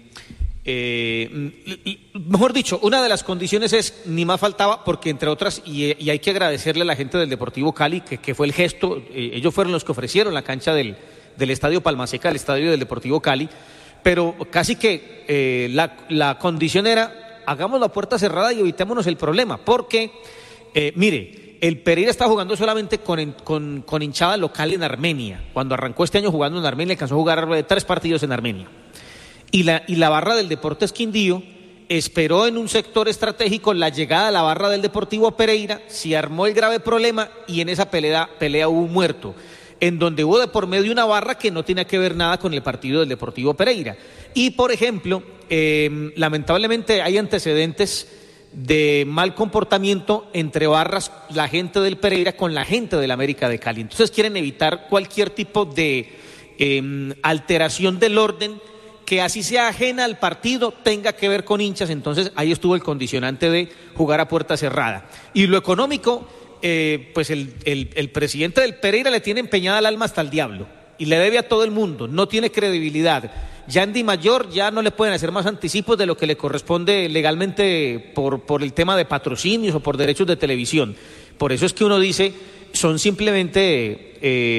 eh, mejor dicho, una de las condiciones es, ni más faltaba, porque entre otras, y, y hay que agradecerle a la gente del Deportivo Cali, que, que fue el gesto, eh, ellos fueron los que ofrecieron la cancha del, del Estadio Palmaseca, el estadio del Deportivo Cali, pero casi que eh, la, la condición era, hagamos la puerta cerrada y evitémonos el problema, porque, eh, mire, el Pereira está jugando solamente con, con, con hinchada local en Armenia. Cuando arrancó este año jugando en Armenia, alcanzó a jugar tres partidos en Armenia. Y la, y la barra del Deportes Quindío esperó en un sector estratégico la llegada a la barra del Deportivo Pereira, se armó el grave problema y en esa pelea, pelea hubo un muerto, en donde hubo de por medio una barra que no tenía que ver nada con el partido del Deportivo Pereira. Y, por ejemplo, eh, lamentablemente hay antecedentes de mal comportamiento entre barras, la gente del Pereira con la gente del América de Cali. Entonces quieren evitar cualquier tipo de eh, alteración del orden que así sea ajena al partido, tenga que ver con hinchas. Entonces ahí estuvo el condicionante de jugar a puerta cerrada. Y lo económico, eh, pues el, el, el presidente del Pereira le tiene empeñada el alma hasta el diablo y le debe a todo el mundo, no tiene credibilidad. Ya en Di Mayor ya no le pueden hacer más anticipos de lo que le corresponde legalmente por, por el tema de patrocinios o por derechos de televisión. Por eso es que uno dice, son simplemente,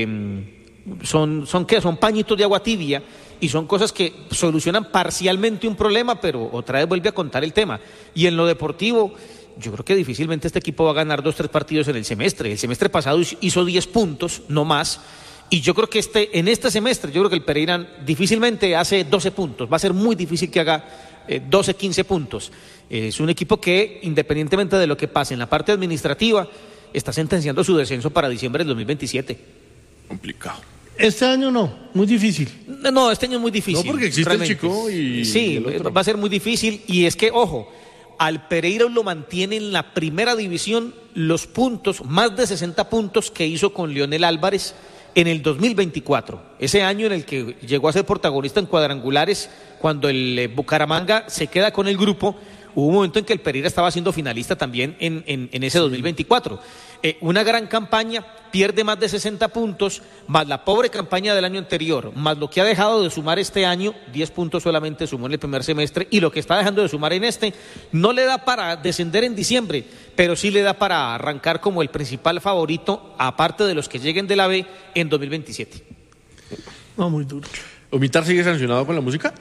eh, son, son, ¿qué? Son pañitos de agua tibia y son cosas que solucionan parcialmente un problema, pero otra vez vuelve a contar el tema. Y en lo deportivo, yo creo que difícilmente este equipo va a ganar dos, tres partidos en el semestre. El semestre pasado hizo diez puntos, no más. Y yo creo que este, en este semestre, yo creo que el Pereira difícilmente hace doce puntos. Va a ser muy difícil que haga eh, doce, quince puntos. Eh, es un equipo que, independientemente de lo que pase en la parte administrativa, está sentenciando su descenso para diciembre del dos mil veintisiete. Complicado. Este año no, muy difícil. No, este año es muy difícil. No, porque existe realmente. El Chico y... Sí, y el va a ser muy difícil. Y es que, ojo, al Pereira lo mantiene en la primera división los puntos, más de sesenta puntos que hizo con Leonel Álvarez en el dos mil veinticuatro, ese año en el que llegó a ser protagonista en cuadrangulares, cuando el eh, Bucaramanga se queda con el grupo, hubo un momento en que el Pereira estaba siendo finalista también en, en, en ese dos mil veinticuatro. Eh, una gran campaña, pierde más de sesenta puntos, más la pobre campaña del año anterior, más lo que ha dejado de sumar este año, diez puntos solamente sumó en el primer semestre, y lo que está dejando de sumar en este, no le da para descender en diciembre, pero sí le da para arrancar como el principal favorito, aparte de los que lleguen de la B, en dos mil veintisiete. No, muy duro. ¿Omitar sigue sancionado con la música?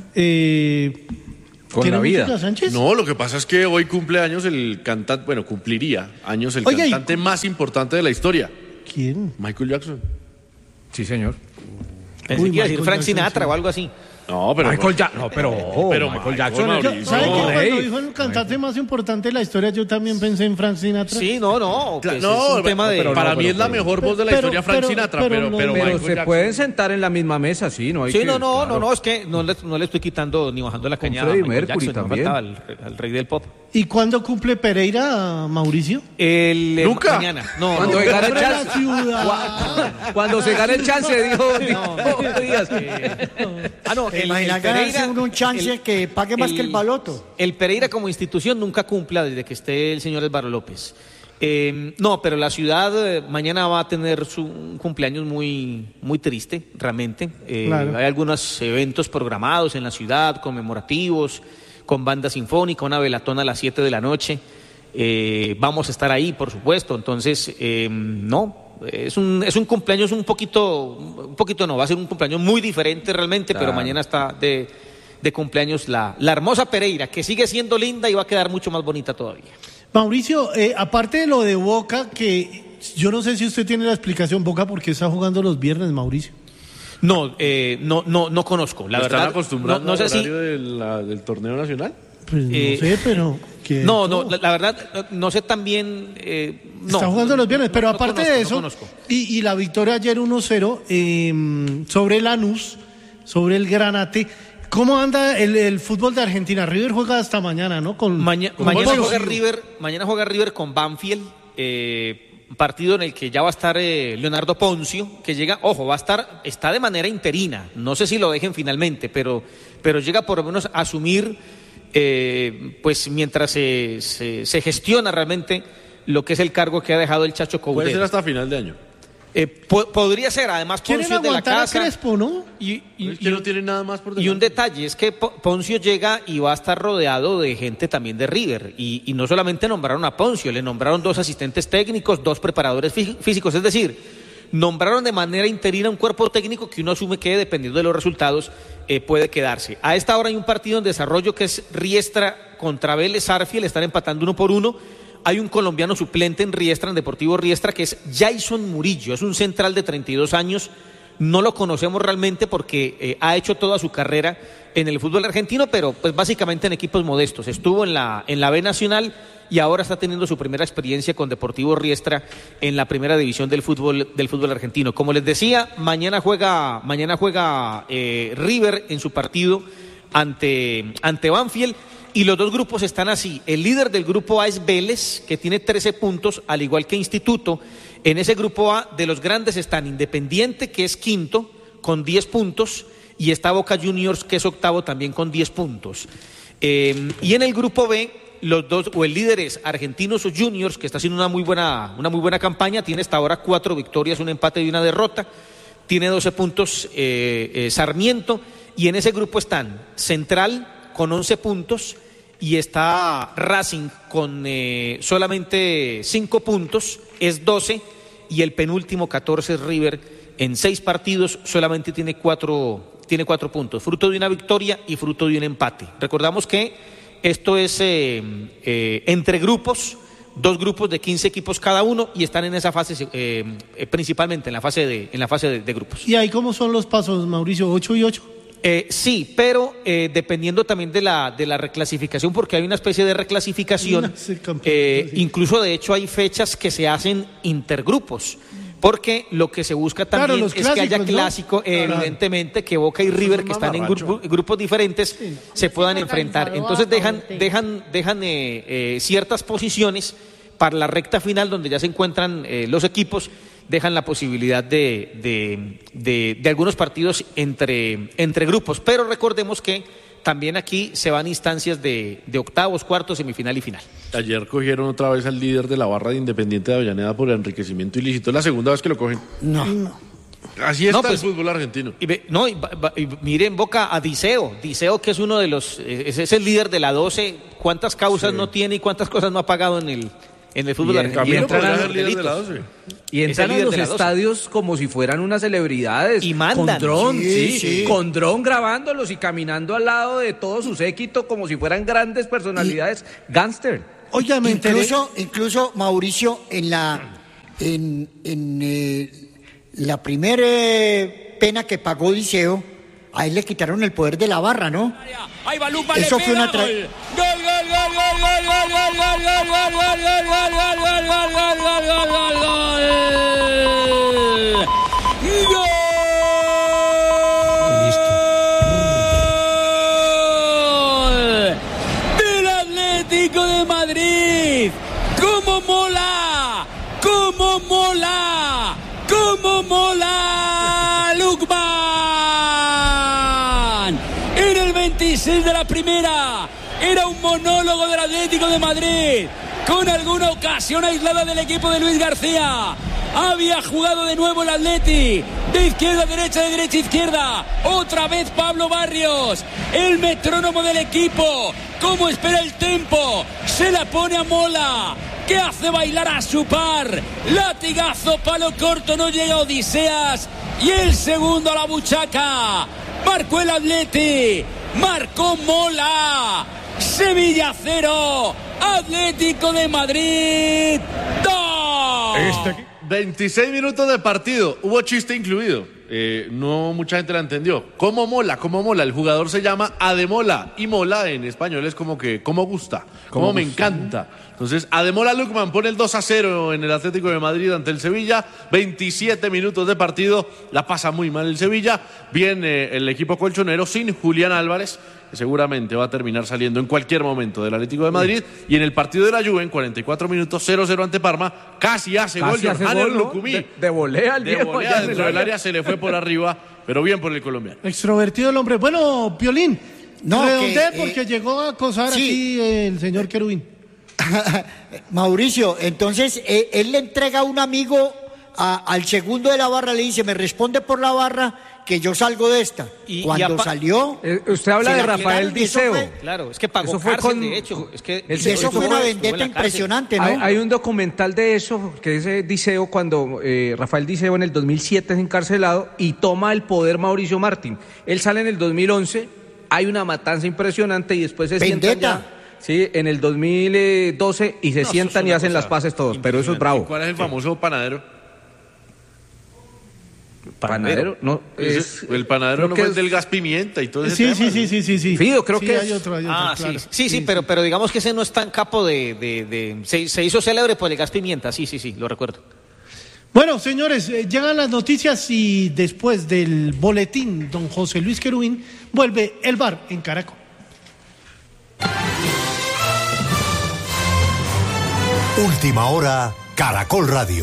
Eh... Con la vida. Música, Sánchez? No, lo que pasa es que hoy cumple años el cantante, bueno, cumpliría años el Oye, cantante y... más importante de la historia. ¿Quién? Michael Jackson. Sí, señor. Pensé Uy, que iba a decir Michael Frank Jackson, Sinatra sí. o algo así. No, pero Michael Jackson. No, pero, oh, pero Michael Michael Jackson. Mauricio. ¿Sabe No, que cuando rey. dijo el cantante más importante de la historia, yo también pensé en Frank Sinatra? Sí, no, no. Cla- pues no, es un tema de... pero para no, mí pero- es la mejor voz de la pero- historia Frank pero- Sinatra, pero pero, no- pero, Pero Michael se Jackson. pueden sentar en la misma mesa, sí, no hay Sí, que- no, no, claro. no, no, es que no le, no le estoy quitando ni bajando la Con cañada a Freddie Michael Mercury Jackson, no también. faltaba al, al rey del pop. ¿Y cuándo cumple Pereira, Mauricio? El, eh, Nunca. Mañana. No, Cuando no, se gane el Hombre, la chance. ciudad. Cuando se gane el chance, dijo, dijo Díaz. Ah, no, ¿Te el, imaginas el ganarse Pereira, uno un chance el- que pague más que el baloto? El Pereira como institución nunca cumpla desde que esté el señor Álvaro López. Eh, no, pero la ciudad eh, mañana va a tener su un cumpleaños muy, muy triste, realmente. Eh, Claro. Hay algunos eventos programados en la ciudad, conmemorativos, con banda sinfónica, una velatón a las siete de la noche. Eh, vamos a estar ahí, por supuesto. Entonces, eh, no, es un, es un cumpleaños un poquito, un poquito no, va a ser un cumpleaños muy diferente realmente, Claro. pero mañana está de, de cumpleaños la, la hermosa Pereira, que sigue siendo linda y va a quedar mucho más bonita todavía. Mauricio, eh, aparte de lo de Boca, que yo no sé si usted tiene la explicación, Boca, ¿por qué está jugando los viernes, Mauricio? No, eh, no, no, no conozco, la ¿Están verdad. acostumbrados no, no sé al si, horario de la- del torneo nacional? Pues Eh, no sé, pero... ¿qué? no, no, la, la verdad, no, no sé también. Eh, no, Está jugando los viernes, no, pero no aparte conozco, de no eso, conozco. y, y la victoria ayer uno cero eh, sobre Lanús, sobre el Granate. ¿Cómo anda el, el fútbol de Argentina? River juega hasta mañana, ¿no? Con, Maña- con mañana Poncio. juega River, mañana juega River con Banfield, eh, partido en el que ya va a estar eh, Leonardo Poncio, que llega, ojo, va a estar, está de manera interina, no sé si lo dejen finalmente, pero, pero llega por lo menos a asumir, eh, pues mientras se, se, se gestiona realmente lo que es el cargo que ha dejado el Chacho Puede ser Coudet. hasta final de año. Eh, po- podría ser, además Quieren Poncio es de la aguantar a casa. Crespo, ¿no? Y, y- Es que no tiene nada más por y un delante. detalle es que Po- Poncio llega y va a estar rodeado de gente también de River. Y, y no solamente nombraron a Poncio, le nombraron dos asistentes técnicos, dos preparadores fí- físicos. Es decir, nombraron de manera interina un cuerpo técnico que uno asume que, dependiendo de los resultados, eh, puede quedarse. A esta hora hay un partido en desarrollo que es Riestra contra Vélez Arfiel, están empatando uno por uno. Hay un colombiano suplente en Riestra, en Deportivo Riestra, que es Jason Murillo, es un central de treinta y dos años. No lo conocemos realmente porque eh, ha hecho toda su carrera en el fútbol argentino, pero pues básicamente en equipos modestos. Estuvo en la, en la B Nacional y ahora está teniendo su primera experiencia con Deportivo Riestra en la primera división del fútbol, del fútbol argentino. Como les decía, mañana juega, mañana juega eh, River en su partido ante, ante Banfield. Y los dos grupos están así. El líder del grupo A es Vélez, que tiene trece puntos, al igual que Instituto. En ese grupo A de los grandes están Independiente, que es quinto, con diez puntos, y está Boca Juniors, que es octavo, también con diez puntos. Eh, y en el grupo B, los dos, o el líder es Argentinos Juniors, que está haciendo una muy buena, una muy buena campaña, tiene hasta ahora cuatro victorias, un empate y una derrota. Tiene doce puntos eh, eh, Sarmiento, y en ese grupo están Central con once puntos, y está Racing con eh, solamente cinco puntos, es doce, y el penúltimo catorce es River, en seis partidos solamente tiene cuatro, tiene cuatro puntos, fruto de una victoria y fruto de un empate. Recordamos que esto es eh, eh, entre grupos, dos grupos de quince equipos cada uno, y están en esa fase, eh, eh, principalmente en la fase de, en la fase de, de grupos. ¿Y ahí cómo son los pasos, Mauricio? ¿Ocho y ocho? Eh, sí, pero eh, dependiendo también de la, de la reclasificación, porque hay una especie de reclasificación, Una, sí, campeón, eh, sí. incluso de hecho hay fechas que se hacen intergrupos, porque lo que se busca Claro, también los es que haya clásicos, ¿no? clásico, eh, Claro. evidentemente, que Boca y River, que están en grupo- grupos diferentes, se puedan Sí, enfrentar. organizado Entonces a dejan, favor de- dejan, dejan eh, eh, ciertas posiciones para la recta final, donde ya se encuentran eh, los equipos, dejan la posibilidad de, de, de, de algunos partidos entre, entre grupos. Pero recordemos que también aquí se van instancias de, de octavos, cuartos, semifinal y final. Ayer cogieron otra vez al líder de la barra de Independiente de Avellaneda por enriquecimiento ilícito. Es la segunda vez que lo cogen. No, no. Así está No, pues, el fútbol argentino. Y, ve, no, y, va, y miren Boca a Diceo, Diceo que es uno de los, ese es el líder de la doce, cuántas causas sí. no tiene y cuántas cosas no ha pagado en el, en el fútbol y argentino. Y entran, a, el líder de la doce. Y entran a los estadios como si fueran unas celebridades. Y mandan. Con dron, sí, sí, sí. con dron grabándolos y caminando al lado de todo su séquito como si fueran grandes personalidades y, gángster. Oiga, me incluso, incluso Mauricio, en la, en, en eh, la primera eh, pena que pagó Diceo, a él le quitaron el poder de la barra, ¿no? Ahí va Lupa, Eso le fue pega, una tra... gol. Gol, gol, gol, gol, gol, gol, gol, gol, gol, gol, gol, gol, gol, gol, gol, gol, gol, gol, gol, gol. Del Atlético de Madrid. ¡Cómo mola! ¡Cómo mola! ¡Cómo mola! Lukman. En el veintiséis de la primera. Era un monólogo del Atlético de Madrid, con alguna ocasión aislada del equipo de Luis García. Había jugado de nuevo el Atleti, de izquierda a derecha, de derecha a izquierda. Otra vez Pablo Barrios, el metrónomo del equipo. Cómo espera el tempo, se la pone a Mola, que hace bailar a su par. Latigazo, palo corto, no llega Odiseas. Y el segundo a la buchaca. Marcó el Atleti, marcó Mola. Sevilla cero, Atlético de Madrid dos. Este... veintiséis minutos de partido, hubo chiste incluido, eh, no mucha gente la entendió. ¿Cómo mola? ¿Cómo mola? El jugador se llama Ademola y mola en español es como que, ¿cómo gusta? ¿Cómo me encanta? Entonces, Ademola Lukman pone el dos a cero en el Atlético de Madrid ante el Sevilla, veintisiete minutos de partido, la pasa muy mal el Sevilla, viene el equipo colchonero sin Julián Álvarez, que seguramente va a terminar saliendo en cualquier momento del Atlético de Madrid, y en el partido de la Juve, en cuarenta y cuatro minutos, cero cero ante Parma, casi hace casi gol Johanner ¿no? Lucumí. De, de volea al de viejo. volea dentro del área, se le fue por arriba, pero bien por el colombiano. Extrovertido el hombre. Bueno, Piolín, no, redondé que, porque eh, llegó a acosar sí. aquí el señor Querubín. Mauricio, entonces eh, él le entrega a un amigo a, al segundo de la barra, le dice, me responde por la barra que yo salgo de esta. Y, Cuando y salió... Eh, usted habla de Rafael Diceo. Claro, es que pagó eso fue cárcel, con, de hecho. Es que el, eso, eso fue una vendetta impresionante, ¿no? Hay, hay un documental de eso, que es eh, Diceo, cuando eh, Rafael Diceo en el dos mil siete es encarcelado y toma el poder Mauricio Martín. Él sale en el dos mil once, hay una matanza impresionante y después se vendetta. sientan ya... Sí, en el dos mil doce y se no, sientan y hacen las paces todos, pero eso es bravo. ¿Cuál es el famoso panadero? ¿Panadero? No, es, el panadero no fue el del gas pimienta y todo ese sí, tema. Sí, sí, sí, sí, sí. Fido, creo sí, que hay es... otro, hay otro, Ah, claro. sí, sí, sí, sí, pero, pero digamos que ese no es tan capo de... de, de se, se hizo célebre por el gas pimienta, sí, sí, sí, lo recuerdo. Bueno, señores, eh, llegan las noticias y después del boletín, don José Luis Querubín, vuelve el bar en Caracol. Última hora, Caracol Radio.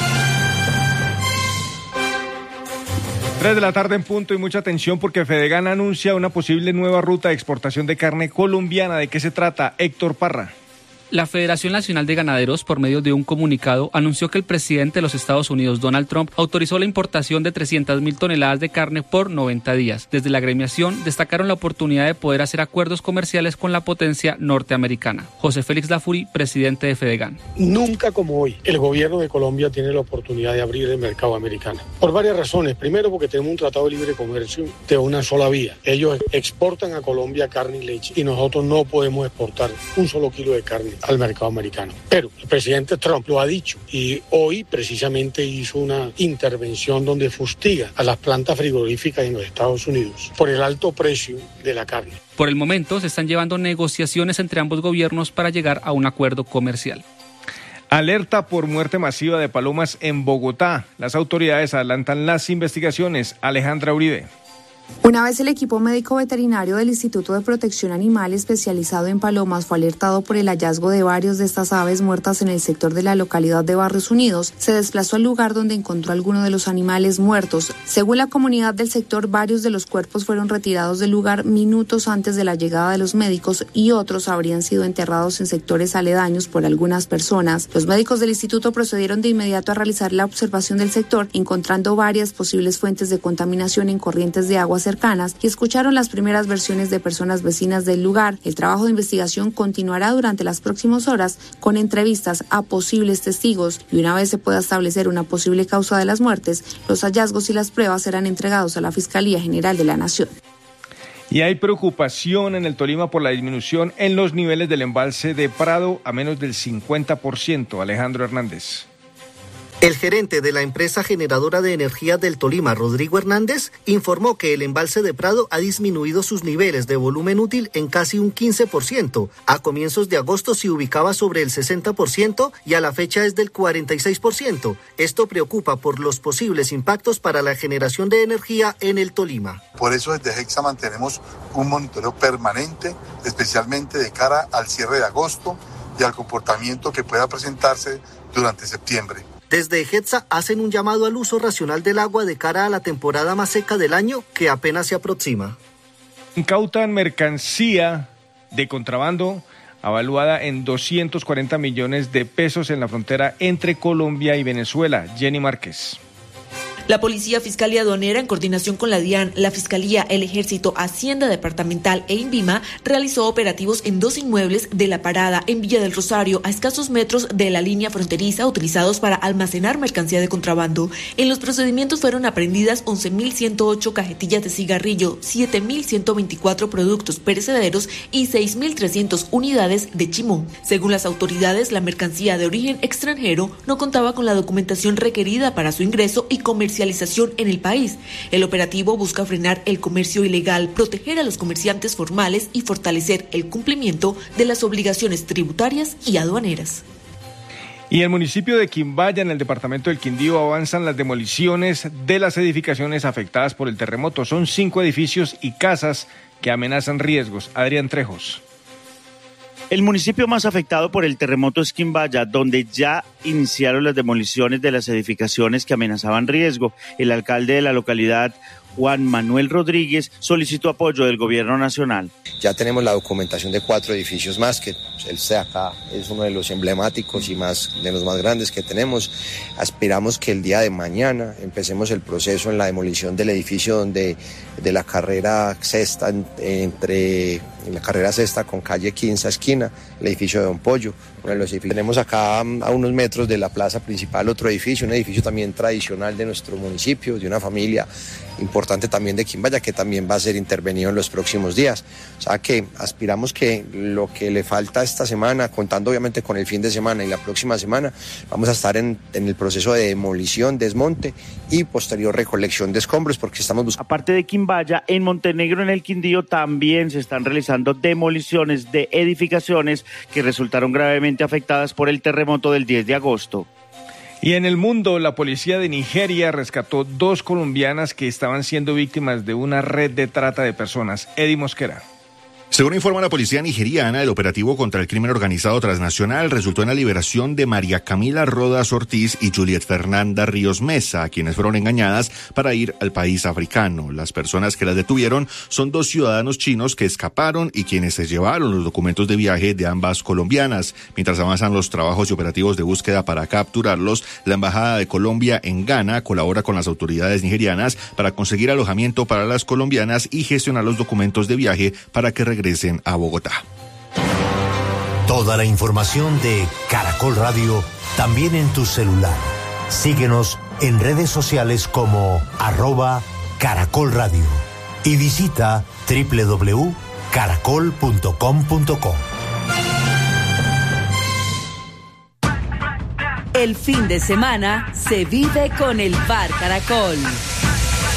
Tres de la tarde en punto y mucha atención porque Fedegan anuncia una posible nueva ruta de exportación de carne colombiana. ¿De qué se trata? Héctor Parra. La Federación Nacional de Ganaderos, por medio de un comunicado, anunció que el presidente de los Estados Unidos, Donald Trump, autorizó la importación de trescientas mil toneladas de carne por noventa días. Desde la agremiación destacaron la oportunidad de poder hacer acuerdos comerciales con la potencia norteamericana. José Félix Lafuri, presidente de Fedegan. Nunca como hoy, el gobierno de Colombia tiene la oportunidad de abrir el mercado americano. Por varias razones. Primero, porque tenemos un tratado de libre comercio de una sola vía. Ellos exportan a Colombia carne y leche y nosotros no podemos exportar un solo kilo de carne al mercado americano. Pero el presidente Trump lo ha dicho y hoy precisamente hizo una intervención donde fustiga a las plantas frigoríficas en los Estados Unidos por el alto precio de la carne. Por el momento se están llevando negociaciones entre ambos gobiernos para llegar a un acuerdo comercial. Alerta por muerte masiva de palomas en Bogotá. Las autoridades adelantan las investigaciones. Alejandra Uribe. Una vez el equipo médico veterinario del Instituto de Protección Animal especializado en palomas fue alertado por el hallazgo de varios de estas aves muertas en el sector de la localidad de Barrios Unidos, se desplazó al lugar donde encontró alguno de los animales muertos. Según la comunidad del sector, varios de los cuerpos fueron retirados del lugar minutos antes de la llegada de los médicos y otros habrían sido enterrados en sectores aledaños por algunas personas. Los médicos del instituto procedieron de inmediato a realizar la observación del sector, encontrando varias posibles fuentes de contaminación en corrientes de agua cercanas y escucharon las primeras versiones de personas vecinas del lugar. El trabajo de investigación continuará durante las próximas horas con entrevistas a posibles testigos y una vez se pueda establecer una posible causa de las muertes, los hallazgos y las pruebas serán entregados a la Fiscalía General de la Nación. Y hay preocupación en el Tolima por la disminución en los niveles del embalse de Prado a menos del cincuenta por ciento. Alejandro Hernández. El gerente de la empresa generadora de energía del Tolima, Rodrigo Hernández, informó que el embalse de Prado ha disminuido sus niveles de volumen útil en casi un quince por ciento. A comienzos de agosto se ubicaba sobre el sesenta por ciento y a la fecha es del cuarenta y seis por ciento. Esto preocupa por los posibles impactos para la generación de energía en el Tolima. Por eso desde Hexa mantenemos un monitoreo permanente, especialmente de cara al cierre de agosto y al comportamiento que pueda presentarse durante septiembre. Desde Ejetza hacen un llamado al uso racional del agua de cara a la temporada más seca del año que apenas se aproxima. Incautan mercancía de contrabando avaluada en doscientos cuarenta millones de pesos en la frontera entre Colombia y Venezuela. Jenny Márquez. La Policía Fiscal y Aduanera, en coordinación con la DIAN, la Fiscalía, el Ejército, Hacienda Departamental e INVIMA, realizó operativos en dos inmuebles de La Parada, en Villa del Rosario, a escasos metros de la línea fronteriza, utilizados para almacenar mercancía de contrabando. En los procedimientos fueron aprehendidas once mil ciento ocho cajetillas de cigarrillo, siete mil ciento veinticuatro productos perecederos y seis mil trescientas unidades de chimón. Según las autoridades, la mercancía de origen extranjero no contaba con la documentación requerida para su ingreso y comercialización en el país. El operativo busca frenar el comercio ilegal, proteger a los comerciantes formales y fortalecer el cumplimiento de las obligaciones tributarias y aduaneras. Y en el municipio de Quimbaya, en el departamento del Quindío, avanzan las demoliciones de las edificaciones afectadas por el terremoto. Son cinco edificios y casas que amenazan riesgos. Adrián Trejos. El municipio más afectado por el terremoto es Quimbaya, donde ya iniciaron las demoliciones de las edificaciones que amenazaban riesgo. El alcalde de la localidad, Juan Manuel Rodríguez, solicitó apoyo del gobierno nacional. Ya tenemos la documentación de cuatro edificios más, que el C A C A es uno de los emblemáticos y más de los más grandes que tenemos. Aspiramos que el día de mañana empecemos el proceso en la demolición del edificio donde de la carrera sexta, entre en la carrera sexta con calle quince esquina, el edificio de Don Pollo, uno de los edificios. Tenemos acá a unos metros de la plaza principal otro edificio, un edificio también tradicional de nuestro municipio, de una familia importante también de Quimbaya, que también va a ser intervenido en los próximos días. O sea que aspiramos que lo que le falta esta semana, contando obviamente con el fin de semana y la próxima semana, vamos a estar en, en el proceso de demolición, desmonte y posterior recolección de escombros, porque estamos buscando. Aparte de Quimbaya, en Montenegro, en el Quindío, también se están realizando demoliciones de edificaciones que resultaron gravemente afectadas por el terremoto del diez de agosto. Y en el mundo, la policía de Nigeria rescató dos colombianas que estaban siendo víctimas de una red de trata de personas. Eddie Mosquera. Según informa la policía nigeriana, el operativo contra el crimen organizado transnacional resultó en la liberación de María Camila Rodas Ortiz y Juliet Fernanda Ríos Mesa, quienes fueron engañadas para ir al país africano. Las personas que las detuvieron son dos ciudadanos chinos que escaparon y quienes se llevaron los documentos de viaje de ambas colombianas. Mientras avanzan los trabajos y operativos de búsqueda para capturarlos, la Embajada de Colombia en Ghana colabora con las autoridades nigerianas para conseguir alojamiento para las colombianas y gestionar los documentos de viaje para que regresen a Bogotá. Toda la información de Caracol Radio también en tu celular. Síguenos en redes sociales como arroba Caracol Radio y visita doble u doble u doble u punto caracol punto com punto co. El fin de semana se vive con el Bar Caracol.